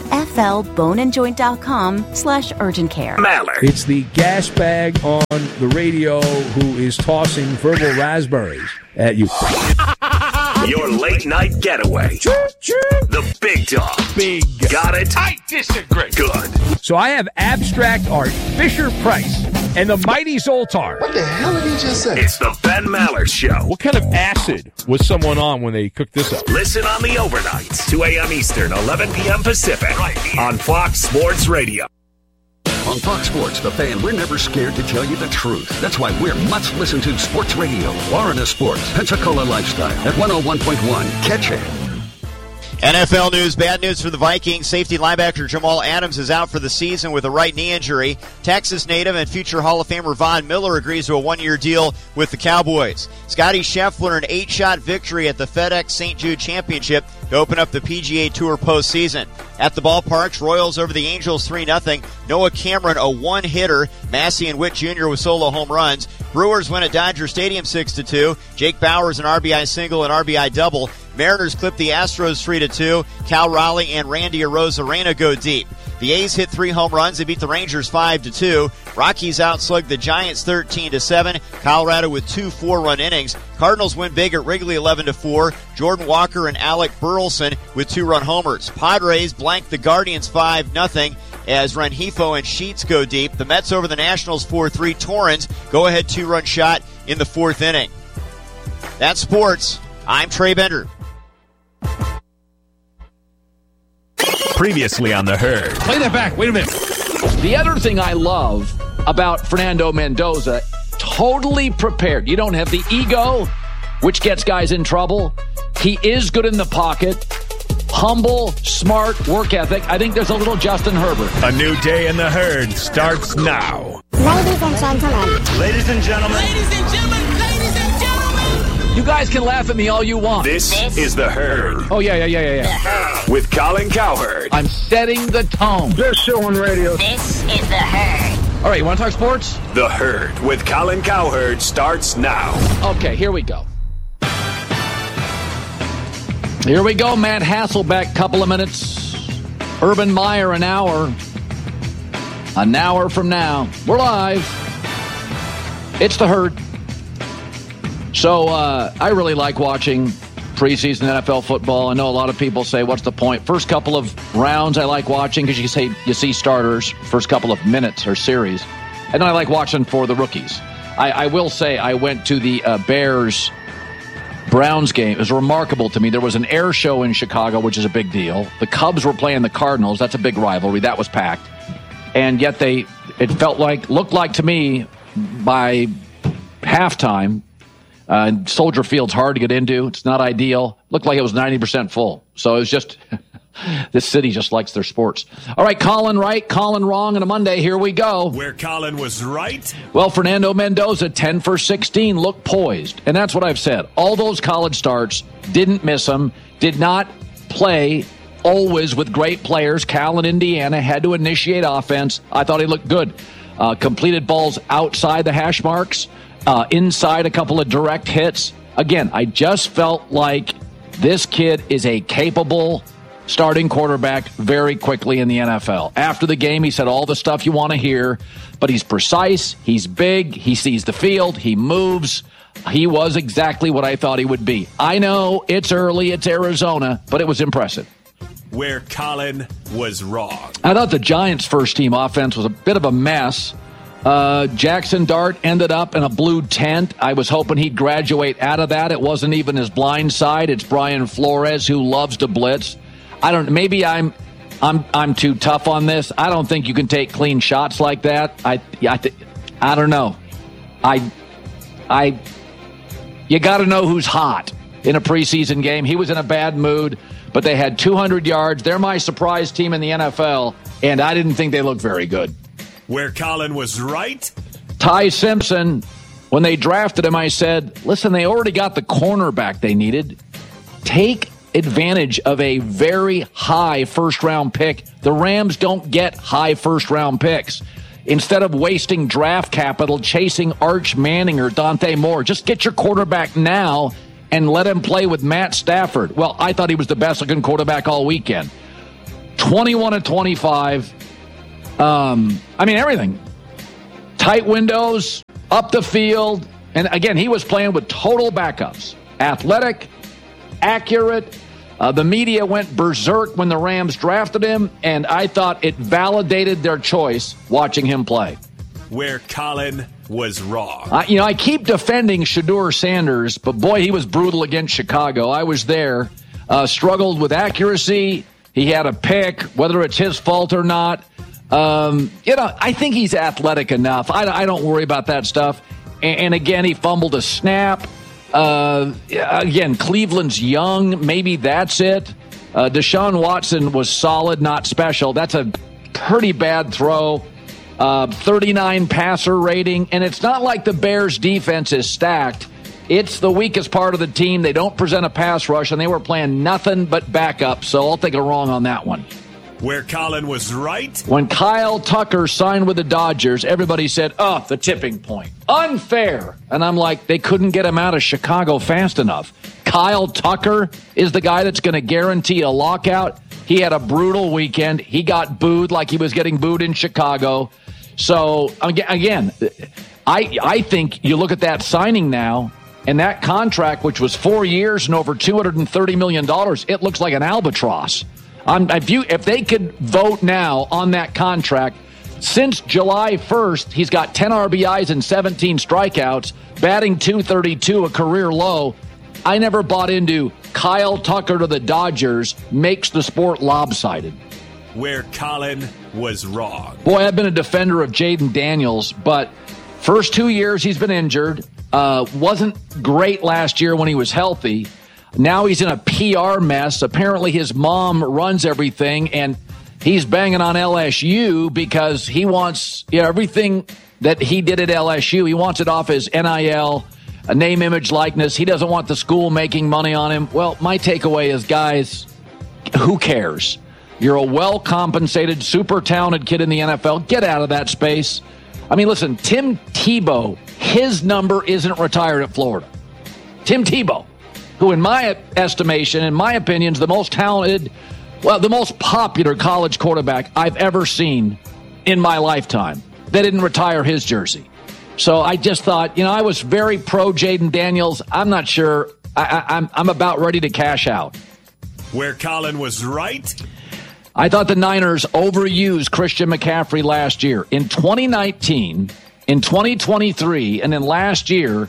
northflboneandjoint.com/urgent care. It's the gas bag on the radio who is tossing verbal raspberries at you. Your late night getaway. The big dog. Big. Got it? I disagree. Good. So I have abstract art, Fisher-Price, and the Mighty Zoltar. What the hell did he just say? It's the Ben Maller Show. What kind of acid was someone on when they cooked this up? Listen on the overnights, 2 a.m. Eastern, 11 p.m. Pacific, right here on Fox Sports Radio. On Fox Sports, The Fan, we're never scared to tell you the truth. That's why we're must-listen-to sports radio. Florida Sports, Pensacola Lifestyle at 101.1. Catch it. NFL news, bad news for the Vikings. Safety linebacker Jamal Adams is out for the season with a right knee injury. Texas native and future Hall of Famer Von Miller agrees to a one-year deal with the Cowboys. Scotty Scheffler, an 8-shot victory at the FedEx St. Jude Championship to open up the PGA Tour postseason. At the ballparks, Royals over the Angels 3-0. Noah Cameron, a one-hitter. Massey and Witt Jr. with solo home runs. Brewers win at Dodger Stadium 6-2. Jake Bauers an RBI single and RBI double. Mariners clip the Astros 3-2. Cal Raleigh and Randy Arozarena go deep. The A's hit 3 home runs. They beat the Rangers 5-2. Rockies outslugged the Giants 13-7. Colorado with 2 4-run innings. Cardinals win big at Wrigley 11-4. Jordan Walker and Alec Burleson with 2-run homers. Padres blank the Guardians 5-0 as Rengifo and Sheets go deep. The Mets over the Nationals 4-3. Torrens go ahead 2-run shot in the 4th inning. That's sports. I'm Trey Bender. Previously on The Herd. Play that back. Wait a minute. The other thing I love about Fernando Mendoza, totally prepared. You don't have the ego, which gets guys in trouble. He is good in the pocket. Humble, smart, work ethic. I think there's a little Justin Herbert. A new day in The Herd starts now. Ladies and gentlemen. Ladies and gentlemen. Ladies and gentlemen. Ladies and gentlemen. You guys can laugh at me all you want. This is The Herd. Oh, yeah. With Colin Cowherd. I'm setting the tone. This show on radio. This is The Herd. All right, you want to talk sports? The Herd with Colin Cowherd starts now. Okay, here we go. Here we go, Matt Hasselbeck, couple of minutes. Urban Meyer, an hour. An hour from now. We're live. It's The Herd. So I really like watching preseason NFL football. I know a lot of people say, what's the point? First couple of rounds I like watching because you see starters, first couple of minutes or series. And then I like watching for the rookies. I will say I went to the Bears-Browns game. It was remarkable to me. There was an air show in Chicago, which is a big deal. The Cubs were playing the Cardinals. That's a big rivalry. That was packed. And yet looked like to me by halftime, Soldier Field's hard to get into. It's not ideal. Looked like it was 90% full. So it was just, this city just likes their sports. All right, Colin right, Colin wrong on a Monday. Here we go. Where Colin was right. Well, Fernando Mendoza, 10 for 16, looked poised. And that's what I've said. All those college starts, didn't miss them, did not play always with great players. Cal in Indiana had to initiate offense. I thought he looked good. Completed balls outside the hash marks. Inside a couple of direct hits. Again, I just felt like this kid is a capable starting quarterback very quickly in the NFL. After the game, he said all the stuff you want to hear, but he's precise, he's big, he sees the field, he moves. He was exactly what I thought he would be. I know it's early, it's Arizona, but it was impressive. Where Colin was wrong. I thought the Giants' first-team offense was a bit of a mess. Jackson Dart ended up in a blue tent. I was hoping he'd graduate out of that. It wasn't even his blind side. It's Brian Flores who loves to blitz. Maybe I'm too tough on this. I don't think you can take clean shots like that. I don't know. You got to know who's hot in a preseason game. He was in a bad mood, but they had 200 yards. They're my surprise team in the NFL, and I didn't think they looked very good. Where Colin was right? Ty Simpson, when they drafted him, I said, listen, they already got the cornerback they needed. Take advantage of a very high first-round pick. The Rams don't get high first-round picks. Instead of wasting draft capital chasing Arch Manning or Dante Moore, just get your quarterback now and let him play with Matt Stafford. Well, I thought he was the best-looking quarterback all weekend. 21-25. Everything. Tight windows, up the field. And again, he was playing with total backups. Athletic, accurate. The media went berserk when the Rams drafted him, and I thought it validated their choice watching him play. Where Colin was wrong. I keep defending Shedeur Sanders, but boy, he was brutal against Chicago. I was there. Struggled with accuracy. He had a pick, whether it's his fault or not. I think he's athletic enough. I don't worry about that stuff. And again, he fumbled a snap. Again, Cleveland's young. Maybe that's it. Deshaun Watson was solid, not special. That's a pretty bad throw. 39 passer rating. And it's not like the Bears defense is stacked. It's the weakest part of the team. They don't present a pass rush, and they were playing nothing but backup. So I'll take a wrong on that one. Where Colin was right? When Kyle Tucker signed with the Dodgers, everybody said, the tipping point. Unfair. And I'm like, they couldn't get him out of Chicago fast enough. Kyle Tucker is the guy that's going to guarantee a lockout. He had a brutal weekend. He got booed like he was getting booed in Chicago. So, again, I think you look at that signing now, and that contract, which was 4 years and over $230 million, it looks like an albatross. If they could vote now on that contract, since July 1st, he's got 10 RBIs and 17 strikeouts, batting .232, a career low. I never bought into Kyle Tucker to the Dodgers makes the sport lopsided. Where Colin was wrong. Boy, I've been a defender of Jaden Daniels, but first 2 years he's been injured. Wasn't great last year when he was healthy. Now he's in a PR mess. Apparently his mom runs everything, and he's banging on LSU because he wants everything that he did at LSU. He wants it off his NIL, a name, image, likeness. He doesn't want the school making money on him. Well, my takeaway is, guys, who cares? You're a well-compensated, super talented kid in the NFL. Get out of that space. Listen, Tim Tebow, his number isn't retired at Florida. Tim Tebow, who in my estimation, in my opinion, is the most talented, the most popular college quarterback I've ever seen in my lifetime. They didn't retire his jersey. So I just thought, I was very pro Jaden Daniels. I'm not sure. I'm about ready to cash out. Where Colin was right? I thought the Niners overused Christian McCaffrey last year. In 2019, in 2023, and then last year,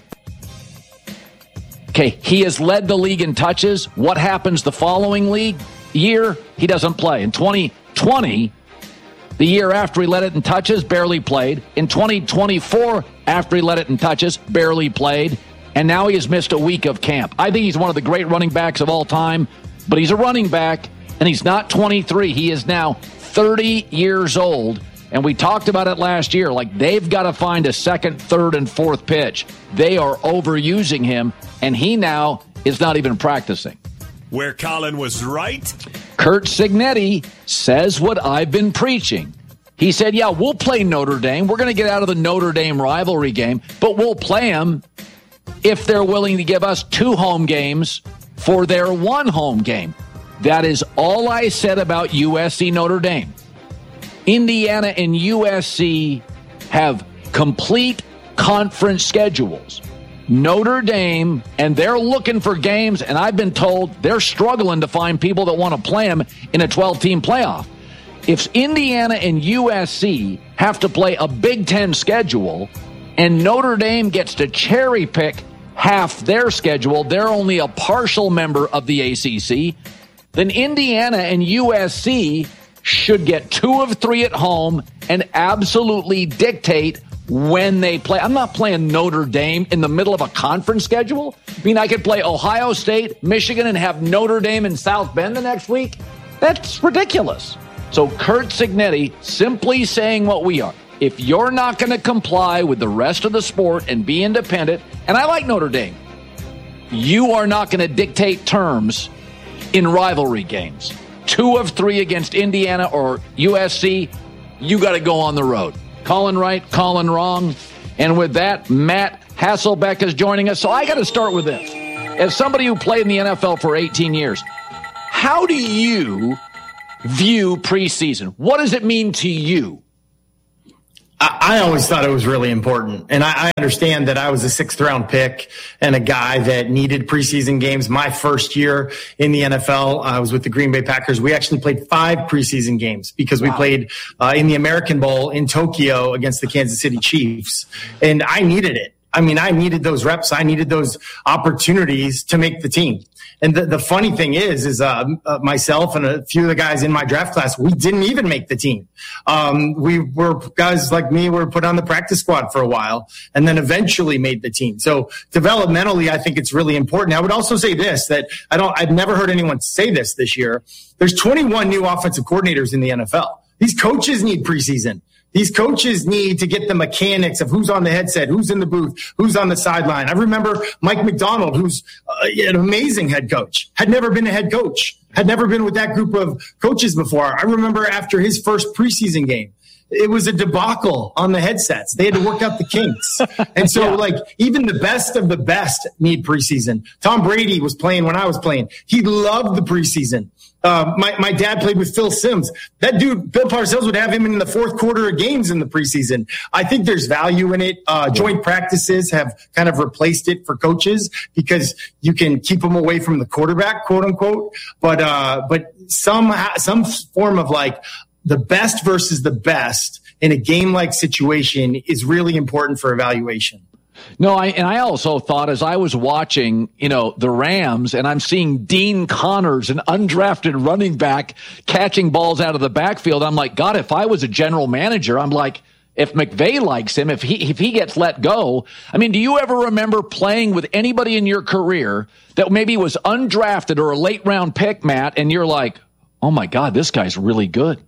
he has led the league in touches. What happens the following year? He doesn't play. In 2020, the year after he led it in touches, barely played. In 2024, after he led it in touches, barely played. And now he has missed a week of camp. I think he's one of the great running backs of all time, but he's a running back, and he's not 23. He is now 30 years old. And we talked about it last year. They've got to find a second, third, and fourth pitch. They are overusing him, and he now is not even practicing. Where Colin was right? Curt Cignetti says what I've been preaching. He said, we'll play Notre Dame. We're going to get out of the Notre Dame rivalry game, but we'll play them if they're willing to give us 2 home games for their 1 home game. That is all I said about USC Notre Dame. Indiana and USC have complete conference schedules. Notre Dame, and they're looking for games, and I've been told they're struggling to find people that want to play them in a 12-team playoff. If Indiana and USC have to play a Big Ten schedule, and Notre Dame gets to cherry pick half their schedule, they're only a partial member of the ACC, then Indiana and USC should get 2 of 3 at home and absolutely dictate when they play. I'm not playing Notre Dame in the middle of a conference schedule. I could play Ohio State, Michigan, and have Notre Dame in South Bend the next week? That's ridiculous. So Curt Cignetti simply saying what we are. if you're not going to comply with the rest of the sport and be independent, and I like Notre Dame, you are not going to dictate terms in rivalry games. 2 of 3 against Indiana or USC, you got to go on the road. Calling right, calling wrong. And with that, Matt Hasselbeck is joining us. So I got to start with this. As somebody who played in the NFL for 18 years, how do you view preseason? What does it mean to you? I always thought it was really important. And I understand that I was a 6th-round pick and a guy that needed preseason games. My first year in the NFL, I was with the Green Bay Packers. We actually played 5 preseason games because we played in the American Bowl in Tokyo against the Kansas City Chiefs. And I needed it. I mean, I needed those reps. I needed those opportunities to make the team. And the funny thing is myself and a few of the guys in my draft class, we didn't even make the team. We were guys like me were put on the practice squad for a while and then eventually made the team. So developmentally, I think it's really important. I would also say this, that I've never heard anyone say this year. There's 21 new offensive coordinators in the NFL. These coaches need preseason. These coaches need to get the mechanics of who's on the headset, who's in the booth, who's on the sideline. I remember Mike McDonald, who's an amazing head coach, had never been a head coach, had never been with that group of coaches before. I remember after his first preseason game, it was a debacle on the headsets. They had to work out the kinks. And so, even the best of the best need preseason. Tom Brady was playing when I was playing. He loved the preseason. My dad played with Phil Simms. That dude, Bill Parcells, would have him in the 4th quarter of games in the preseason. I think there's value in it. Joint practices have kind of replaced it for coaches because you can keep them away from the quarterback, quote unquote. But some form of the best versus the best in a game-like situation is really important for evaluation. No, I also thought as I was watching, the Rams, and I'm seeing Dean Connors, an undrafted running back, catching balls out of the backfield. I'm like, God, if I was a general manager, I'm like, if McVay likes him, if he gets let go. I mean, do you ever remember playing with anybody in your career that maybe was undrafted or a late round pick, Matt, and you're like, oh my God, this guy's really good?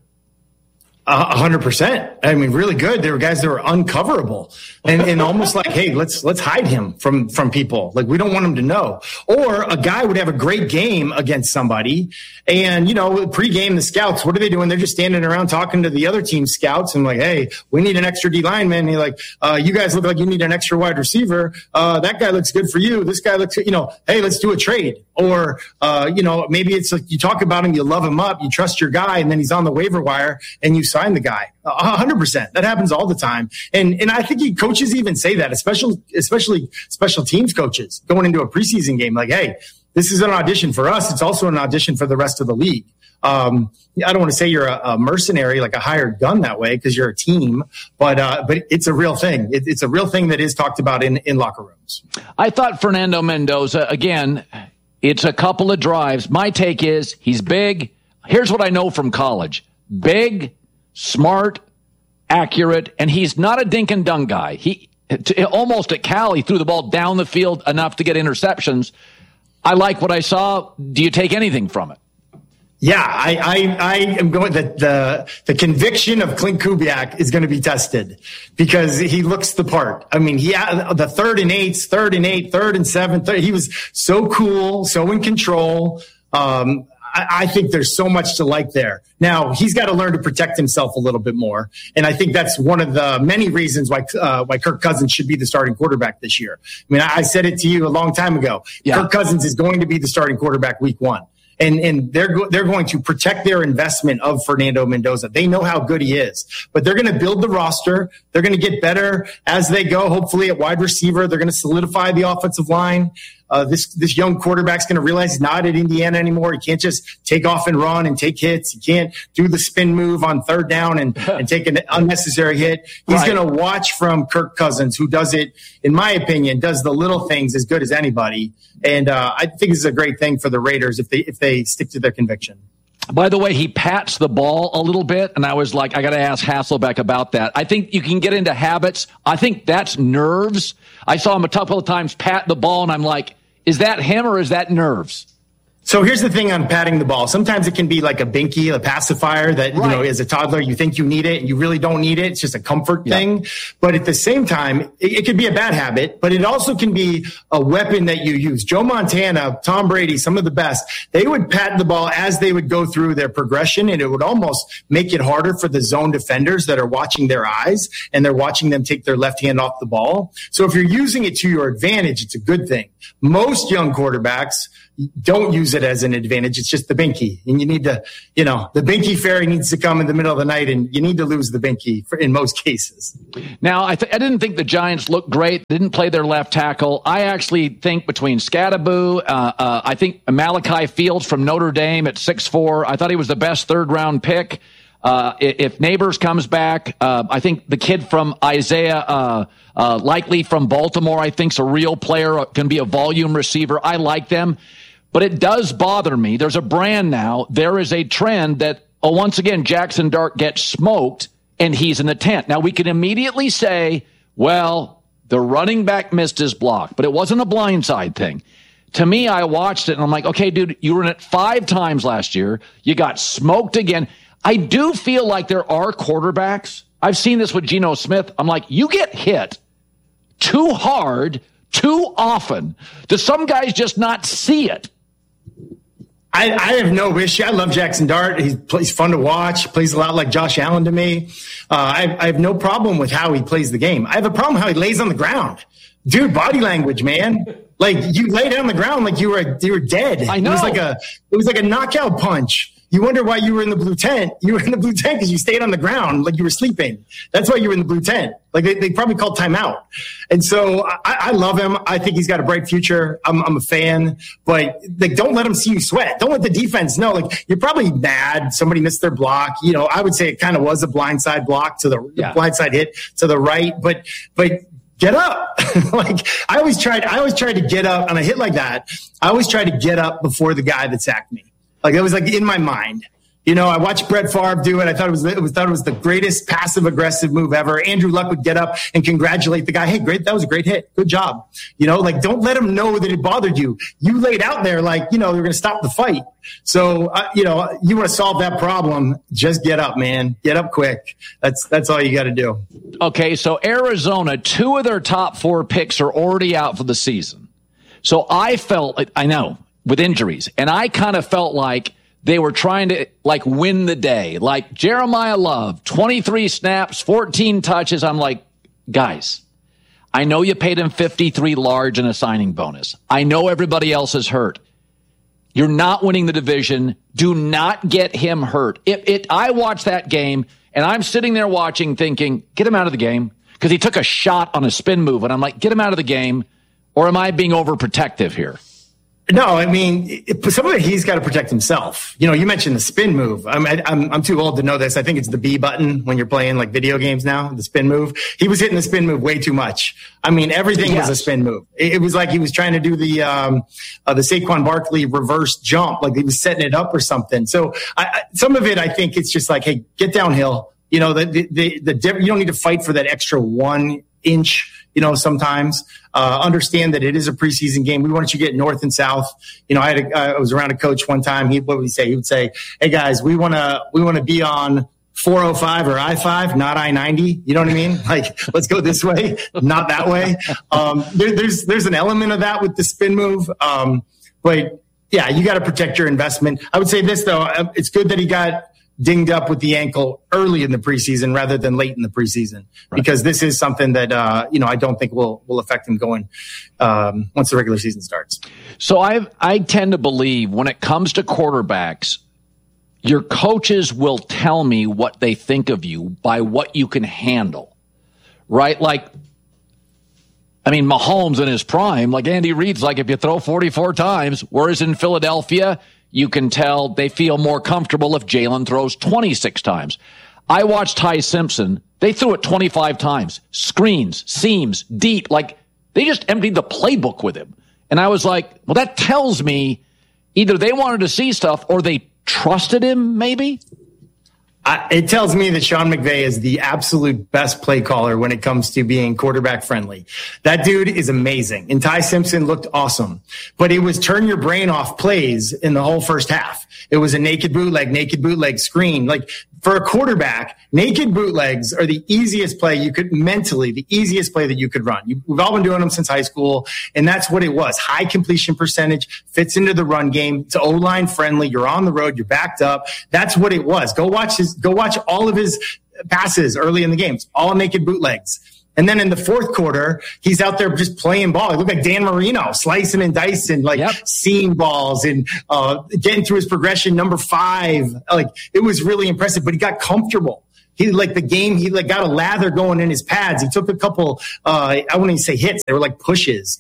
100%. I mean, really good. There were guys that were uncoverable and almost like, hey, let's hide him from people. Like, we don't want him to know. Or a guy would have a great game against somebody and, pregame the scouts, what are they doing? They're just standing around talking to the other team scouts and like, hey, we need an extra D lineman. And you're like, you guys look like you need an extra wide receiver. That guy looks good for you. This guy looks, hey, let's do a trade. Or, maybe it's like you talk about him, you love him up, you trust your guy, and then he's on the waiver wire and you sign the guy. 100%. That happens all the time. And I think coaches even say that, especially special teams coaches going into a preseason game, like, hey, this is an audition for us. It's also an audition for the rest of the league. I don't want to say you're a mercenary, like a hired gun that way, because you're a team, but it's a real thing. It's a real thing that is talked about in locker rooms. I thought Fernando Mendoza, again, it's a couple of drives. My take is he's big. Here's what I know from college. Big, smart, accurate, and he's not a dink and dunk guy. Almost at Cal, he threw the ball down the field enough to get interceptions. I like what I saw. Do you take anything from it? Yeah, I am going the conviction of Clint Kubiak is going to be tested because he looks the part. I mean, the 3rd and 8s, 3rd and 8, 3rd and 7, he was so cool, so in control. I think there's so much to like there. Now, he's got to learn to protect himself a little bit more. And I think that's one of the many reasons why Kirk Cousins should be the starting quarterback this year. I mean, I said it to you a long time ago. Yeah. Kirk Cousins is going to be the starting quarterback week 1. And they're going to protect their investment of Fernando Mendoza. They know how good he is, but they're going to build the roster. They're going to get better as they go. Hopefully at wide receiver, they're going to solidify the offensive line. This young quarterback's going to realize he's not at Indiana anymore. He can't just take off and run and take hits. He can't do the spin move on 3rd down and take an unnecessary hit. He's going to watch from Kirk Cousins, who does it, in my opinion, does the little things as good as anybody. And I think this is a great thing for the Raiders if they stick to their conviction. By the way, he pats the ball a little bit, and I was like, I got to ask Hasselbeck about that. I think you can get into habits. I think that's nerves. I saw him a couple of times pat the ball, and I'm like, is that him or is that nerves? So here's the thing on patting the ball. Sometimes it can be like a binky, a pacifier that, as a toddler, you think you need it and you really don't need it. It's just a comfort thing. But at the same time, it could be a bad habit, but it also can be a weapon that you use. Joe Montana, Tom Brady, some of the best, they would pat the ball as they would go through their progression, and it would almost make it harder for the zone defenders that are watching their eyes and they're watching them take their left hand off the ball. So if you're using it to your advantage, it's a good thing. Most young quarterbacks don't use it as an advantage. It's just the binky. And you need to, the binky fairy needs to come in the middle of the night, and you need to lose the binky in most cases. Now, I didn't think the Giants looked great. They didn't play their left tackle. I actually think between Scadaboo, I think Malachi Fields from Notre Dame at 6'4", I thought he was the best third-round pick. If Neighbors comes back, I think the kid from Isaiah, likely from Baltimore, I think's a real player, can be a volume receiver. I like them. But it does bother me. There's a brand now. There is a trend that, once again, Jackson Dart gets smoked, and he's in the tent. Now, we can immediately say, well, the running back missed his block, but it wasn't a blindside thing. To me, I watched it, and I'm like, okay, dude, you were in it 5 times last year. You got smoked again. I do feel like there are quarterbacks. I've seen this with Geno Smith. I'm like, you get hit too hard, too often. Do some guys just not see it? I have no issue. I love Jackson Dart. He's fun to watch. Plays a lot like Josh Allen to me. I have no problem with how he plays the game. I have a problem how he lays on the ground. Dude, body language, man. Like, you lay down on the ground like you were dead. I know. It was like a knockout punch. You wonder why you were in the blue tent. You were in the blue tent because you stayed on the ground like you were sleeping. That's why you were in the blue tent. Like, they probably called timeout. And so I love him. I think he's got a bright future. I'm a fan. But, don't let him see you sweat. Don't let the defense know. Like, you're probably mad. Somebody missed their block. I would say it kind of was a blindside block to the blindside hit to the right. But get up. Like, I always tried to get up on a hit like that. I always tried to get up before the guy that sacked me. Like, it was like in my mind. I watched Brett Favre do it. I thought it was the greatest passive aggressive move ever. Andrew Luck would get up and congratulate the guy. Hey, great. That was a great hit. Good job. Don't let him know that it bothered you. You laid out there like, they're going to stop the fight. So, you want to solve that problem. Just get up, man. Get up quick. That's all you got to do. Okay. So Arizona, 2 of their top 4 picks are already out for the season. So I know, with injuries. And I kind of felt like they were trying to win the day. Like Jeremiah Love, 23 snaps, 14 touches. I'm like, guys, I know you paid him $53 large in a signing bonus. I know everybody else is hurt. You're not winning the division. Do not get him hurt. I watched that game and I'm sitting there watching thinking, get him out of the game. Because he took a shot on a spin move and I'm like, get him out of the game. Or am I being overprotective here? No, I mean, some of it he's got to protect himself. You mentioned the spin move. I'm too old to know this. I think it's the B button when you're playing like video games now, the spin move. He was hitting the spin move way too much. I mean, everything was a spin move. It was like he was trying to do the Saquon Barkley reverse jump, like he was setting it up or something. So some of it, I think it's just like, hey, get downhill. You don't need to fight for that extra 1 inch. Sometimes understand that it is a preseason game. We want you to get north and south. I was around a coach one time. What would he say? He would say, "Hey guys, we want to be on 405 or I-5, not I-90. You know what I mean? Like, let's go this way, not that way." There's an element of that with the spin move. But yeah, you got to protect your investment. I would say this though, it's good that he got dinged up with the ankle early in the preseason rather than late in the preseason, because this is something that, I don't think will affect him going once the regular season starts. So I tend to believe when it comes to quarterbacks, your coaches will tell me what they think of you by what you can handle, right? Like, I mean, Mahomes in his prime, like Andy Reid's like, if you throw 44 times, whereas in Philadelphia, you can tell they feel more comfortable if Jalen throws 26 times. I watched Ty Simpson. They threw it 25 times. Screens, seams, deep. Like, they just emptied the playbook with him. And I was like, well, that tells me either they wanted to see stuff or they trusted him, maybe? It tells me that Sean McVay is the absolute best play caller when it comes to being quarterback friendly. That dude is amazing. And Ty Simpson looked awesome. But it was turn your brain off plays in the whole first half. It was a naked bootleg screen. Like, for a quarterback, naked bootlegs are the easiest play the easiest play that you could run. We've all been doing them since high school, and that's what it was. High completion percentage, fits into the run game. It's O-line friendly. You're on the road. You're backed up. That's what it was. Go watch all of his passes early in the games, all naked bootlegs. And then in the fourth quarter, he's out there just playing ball. He looked like Dan Marino, slicing and dicing, seam balls and getting through his progression, number 5. Like, it was really impressive, but he got comfortable. He got a lather going in his pads. He took a couple, I wouldn't even say hits. They were like pushes.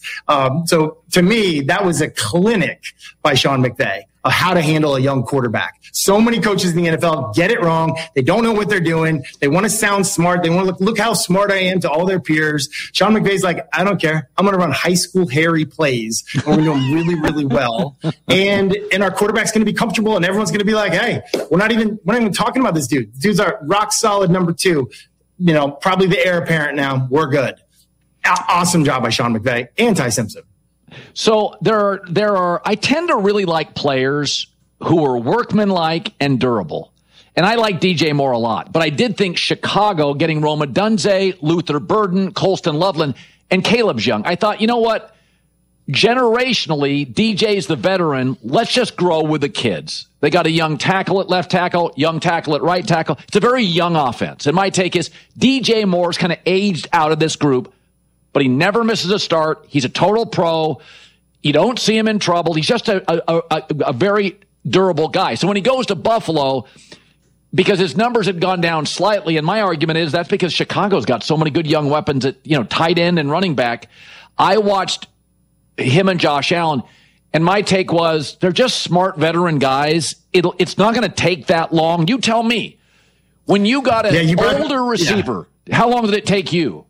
So to me, that was a clinic by Sean McVay of how to handle a young quarterback. So many coaches in the NFL get it wrong. They don't know what they're doing. They want to sound smart. They want to look how smart I am to all their peers. Sean McVay's like, I don't care. I'm going to run high school hairy plays. And we're going to do them really, really well. And our quarterback's going to be comfortable, and everyone's going to be like, hey, we're not even talking about this dude. Dude's our rock solid number 2. Probably the heir apparent now. We're good. Awesome job by Sean McVay and Ty Simpson. So there are. I tend to really like players who are workmanlike and durable, and I like DJ Moore a lot. But I did think Chicago getting Rome Odunze, Luther Burden, Colston Loveland, and Caleb's young. I thought, you know what? Generationally, DJ's the veteran. Let's just grow with the kids. They got a young tackle at left tackle, young tackle at right tackle. It's a very young offense. And my take is DJ Moore's kind of aged out of this group, but he never misses a start. He's a total pro. You don't see him in trouble. He's just a very durable guy. So when he goes to Buffalo, because his numbers had gone down slightly, and my argument is that's because Chicago's got so many good young weapons at tight end and running back. I watched him and Josh Allen, and my take was they're just smart veteran guys. It's not going to take that long. You tell me. When you got an older receiver, how long did it take you?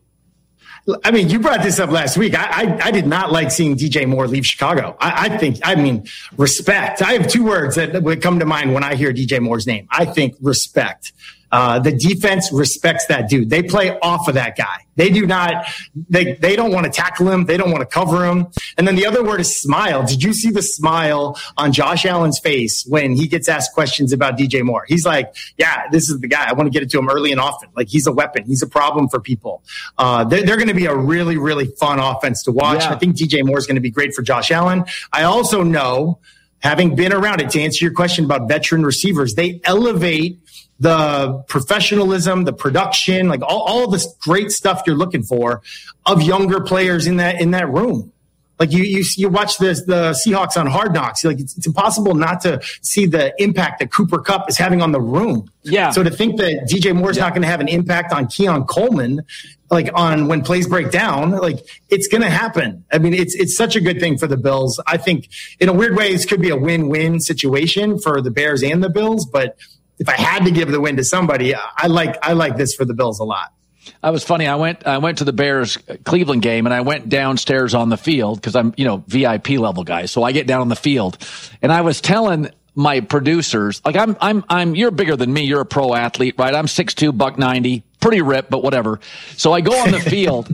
I mean, you brought this up last week. I did not like seeing DJ Moore leave Chicago. I mean, respect. I have 2 words that would come to mind when I hear DJ Moore's name. I think respect. The defense respects that dude. They play off of that guy. They do not, they don't want to tackle him. They don't want to cover him. And then the other word is smile. Did you see the smile on Josh Allen's face when he gets asked questions about DJ Moore? He's like, yeah, this is the guy. I want to get it to him early and often. Like, he's a weapon. He's a problem for people. They're going to be a really, really fun offense to watch. Yeah. I think DJ Moore is going to be great for Josh Allen. I also know, having been around it, to answer your question about veteran receivers, they elevate the professionalism, the production, like all this great stuff you're looking for of younger players in that room. Like you watch the Seahawks on Hard Knocks. Like it's impossible not to see the impact that Cooper Kupp is having on the room. Yeah. So to think that DJ Moore's not going to have an impact on Keon Coleman, like on when plays break down, like it's going to happen. I mean, it's such a good thing for the Bills. I think in a weird way, this could be a win-win situation for the Bears and the Bills. But if I had to give the win to somebody, I like this for the Bills a lot. I was funny. I went to the Bears Cleveland game, and I went downstairs on the field because I'm, VIP level guy. So I get down on the field, and I was telling my producers, like, you're bigger than me. You're a pro athlete, right? I'm 6'2", $190, pretty ripped, but whatever. So I go on the field.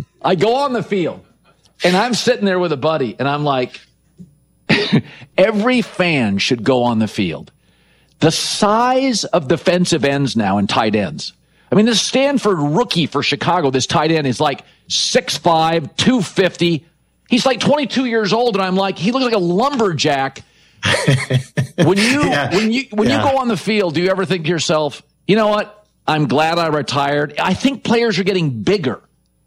And I'm sitting there with a buddy, and I'm like, every fan should go on the field. The size of defensive ends now and tight ends. I mean, this Stanford rookie for Chicago, this tight end is like 6'5", 250. He's like 22 years old, and I'm like, he looks like a lumberjack. When you go on the field, do you ever think to yourself, you know what? I'm glad I retired. I think players are getting bigger.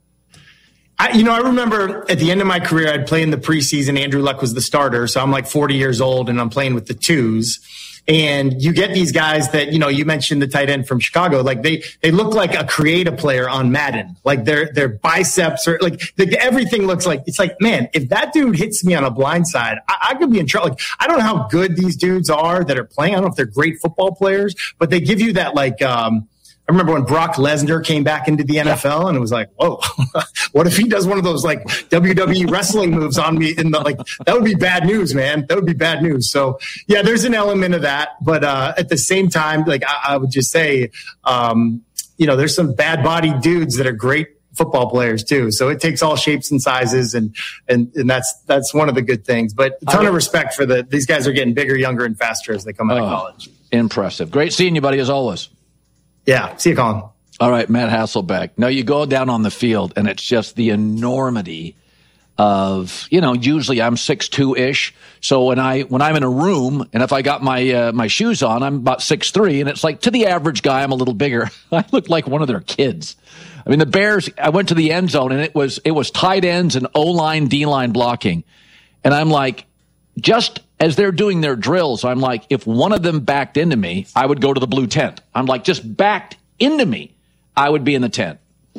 I remember at the end of my career, I'd play in the preseason. Andrew Luck was the starter, so I'm like 40 years old, and I'm playing with the twos. And you get these guys that, you mentioned the tight end from Chicago, like they look like a creative player on Madden. Like their biceps are like everything looks like, it's like, man, if that dude hits me on a blind side, I could be in trouble. Like, I don't know how good these dudes are that are playing. I don't know if they're great football players, but they give you that I remember when Brock Lesnar came back into the NFL, and it was like, whoa, what if he does one of those like WWE wrestling moves on me? That would be bad news, man. That would be bad news. So yeah, there's an element of that. But at the same time, like I would just say, there's some bad-bodied dudes that are great football players too. So it takes all shapes and sizes, and that's one of the good things. But a ton of respect for these guys are getting bigger, younger, and faster as they come out of college. Impressive. Great seeing you, buddy, as always. Yeah. See you, Colin. All right, Matt Hasselbeck. No, you go down on the field, and it's just the enormity of, usually I'm 6'2"-ish. So when I'm in a room, and if I got my shoes on, I'm about 6'3", and it's like, to the average guy, I'm a little bigger. I look like one of their kids. I mean, the Bears, I went to the end zone, and it was tight ends and O-line, D-line blocking. And I'm like, just as they're doing their drills, I'm like, if one of them backed into me, I would go to the blue tent. I'm like, just backed into me, I would be in the tent.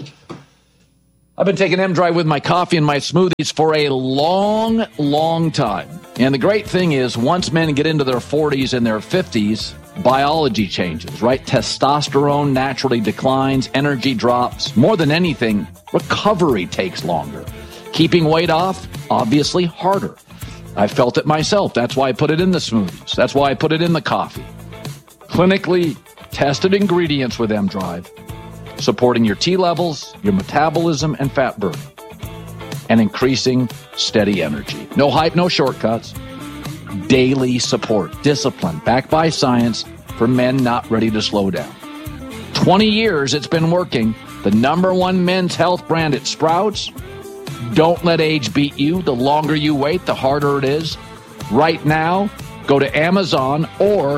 I've been taking M-Drive with my coffee and my smoothies for a long, long time. And the great thing is, once men get into their 40s and their 50s, biology changes, right? Testosterone naturally declines, energy drops. More than anything, recovery takes longer. Keeping weight off, obviously harder. I felt it myself. That's why I put it in the smoothies. That's why I put it in the coffee. Clinically tested ingredients with M-Drive, supporting your T levels, your metabolism, and fat burning, and increasing steady energy. No hype, no shortcuts. Daily support, discipline, backed by science for men not ready to slow down. 20 years it's been working. The #1 men's health brand at Sprouts. Don't let age beat you. The longer you wait, the harder it is. Right now, go to Amazon or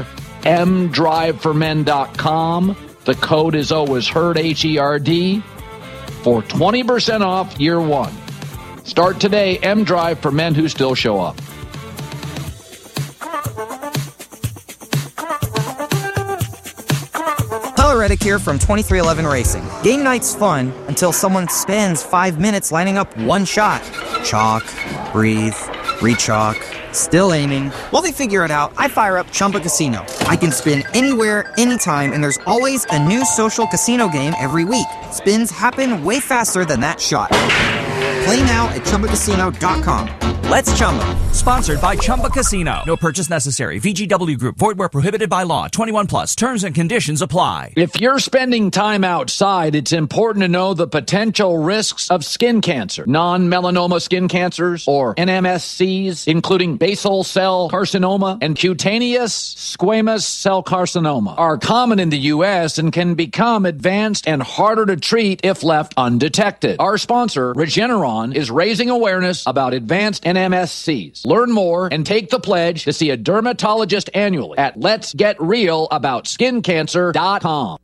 mdriveformen.com. The code is always HERD, HERD, for 20% off year one. Start today, M-Drive for men who still show up. Tyler Reddick here from 2311 Racing. Game night's fun until someone spends 5 minutes lining up one shot. Chalk, breathe, re-chalk, still aiming. While they figure it out, I fire up Chumba Casino. I can spin anywhere, anytime, and there's always a new social casino game every week. Spins happen way faster than that shot. Play now at ChumbaCasino.com. Let's Chumba. Sponsored by Chumba Casino. No purchase necessary. VGW Group. Void where prohibited by law. 21 plus. Terms and conditions apply. If you're spending time outside, it's important to know the potential risks of skin cancer. Non-melanoma skin cancers, or NMSCs, including basal cell carcinoma and cutaneous squamous cell carcinoma, are common in the U.S. and can become advanced and harder to treat if left undetected. Our sponsor, Regeneron, is raising awareness about advanced NMSCs. Learn more and take the pledge to see a dermatologist annually at letsgetrealaboutSkinCancer.com.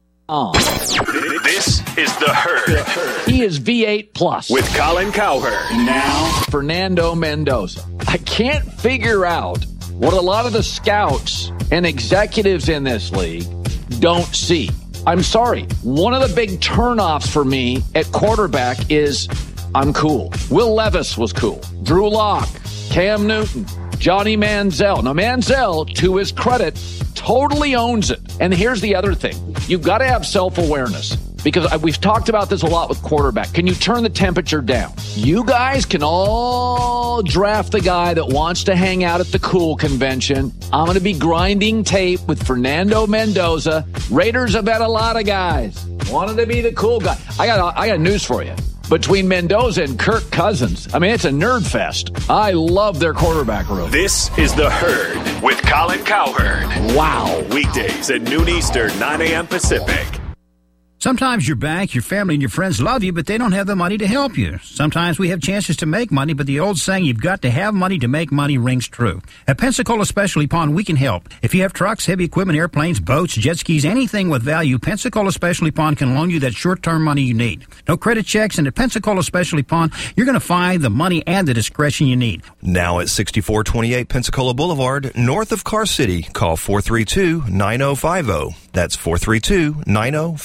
This is The Herd. He is V8 Plus with Colin Cowherd. Now, Fernando Mendoza. I can't figure out what a lot of the scouts and executives in this league don't see. I'm sorry. One of the big turnoffs for me at quarterback is I'm cool. Will Levis was cool. Drew Lock, Cam Newton, Johnny Manziel. Now, Manziel, to his credit, totally owns it. And here's the other thing. You've got to have self-awareness, because we've talked about this a lot with quarterback. Can you turn the temperature down? You guys can all draft the guy that wants to hang out at the cool convention. I'm going to be grinding tape with Fernando Mendoza. Raiders have had a lot of guys. Wanted to be the cool guy. I got news for you. Between Mendoza and Kirk Cousins, I mean, it's a nerd fest. I love their quarterback room. This is The Herd with Colin Cowherd. Wow. Weekdays at noon Eastern, 9 a.m. Pacific. Sometimes your bank, your family, and your friends love you, but they don't have the money to help you. Sometimes we have chances to make money, but the old saying, you've got to have money to make money, rings true. At Pensacola Specialty Pawn, we can help. If you have trucks, heavy equipment, airplanes, boats, jet skis, anything with value, Pensacola Specialty Pawn can loan you that short-term money you need. No credit checks, and at Pensacola Specialty Pawn, you're going to find the money and the discretion you need. Now at 6428 Pensacola Boulevard, north of Car City, call 432-9050. That's 432-9050.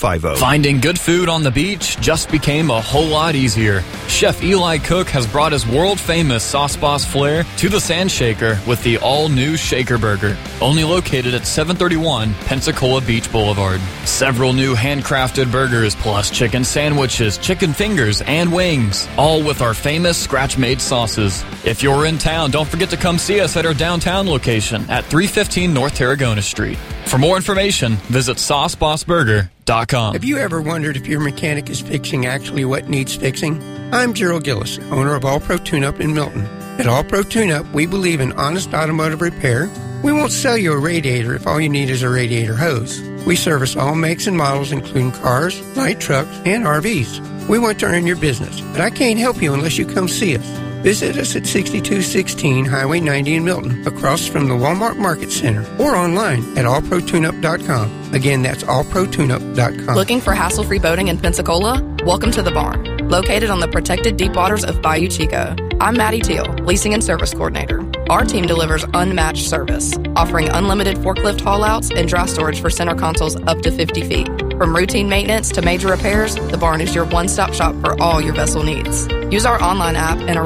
Finding good food on the beach just became a whole lot easier. Chef Eli Cook has brought his world-famous Sauce Boss flair to the Sand Shaker with the all-new Shaker Burger, only located at 731 Pensacola Beach Boulevard. Several new handcrafted burgers plus chicken sandwiches, chicken fingers, and wings, all with our famous scratch-made sauces. If you're in town, don't forget to come see us at our downtown location at 315 North Tarragona Street. For more information, visit SauceBossBurger.com. Have you ever wondered if your mechanic is fixing actually what needs fixing? I'm Gerald Gillis, owner of All Pro Tune-Up in Milton. At All Pro Tune-Up, we believe in honest automotive repair. We won't sell you a radiator if all you need is a radiator hose. We service all makes and models, including cars, light trucks, and RVs. We want to earn your business, but I can't help you unless you come see us. Visit us at 6216 Highway 90 in Milton, across from the Walmart Market Center, or online at allprotuneup.com. Again, that's allprotuneup.com. Looking for hassle-free boating in Pensacola? Welcome to the Barn, located on the protected deep waters of Bayou Chico. I'm Maddie Teal, Leasing and Service Coordinator. Our team delivers unmatched service, offering unlimited forklift haul-outs and dry storage for center consoles up to 50 feet. From routine maintenance to major repairs, the Barn is your one-stop shop for all your vessel needs. Use our online app and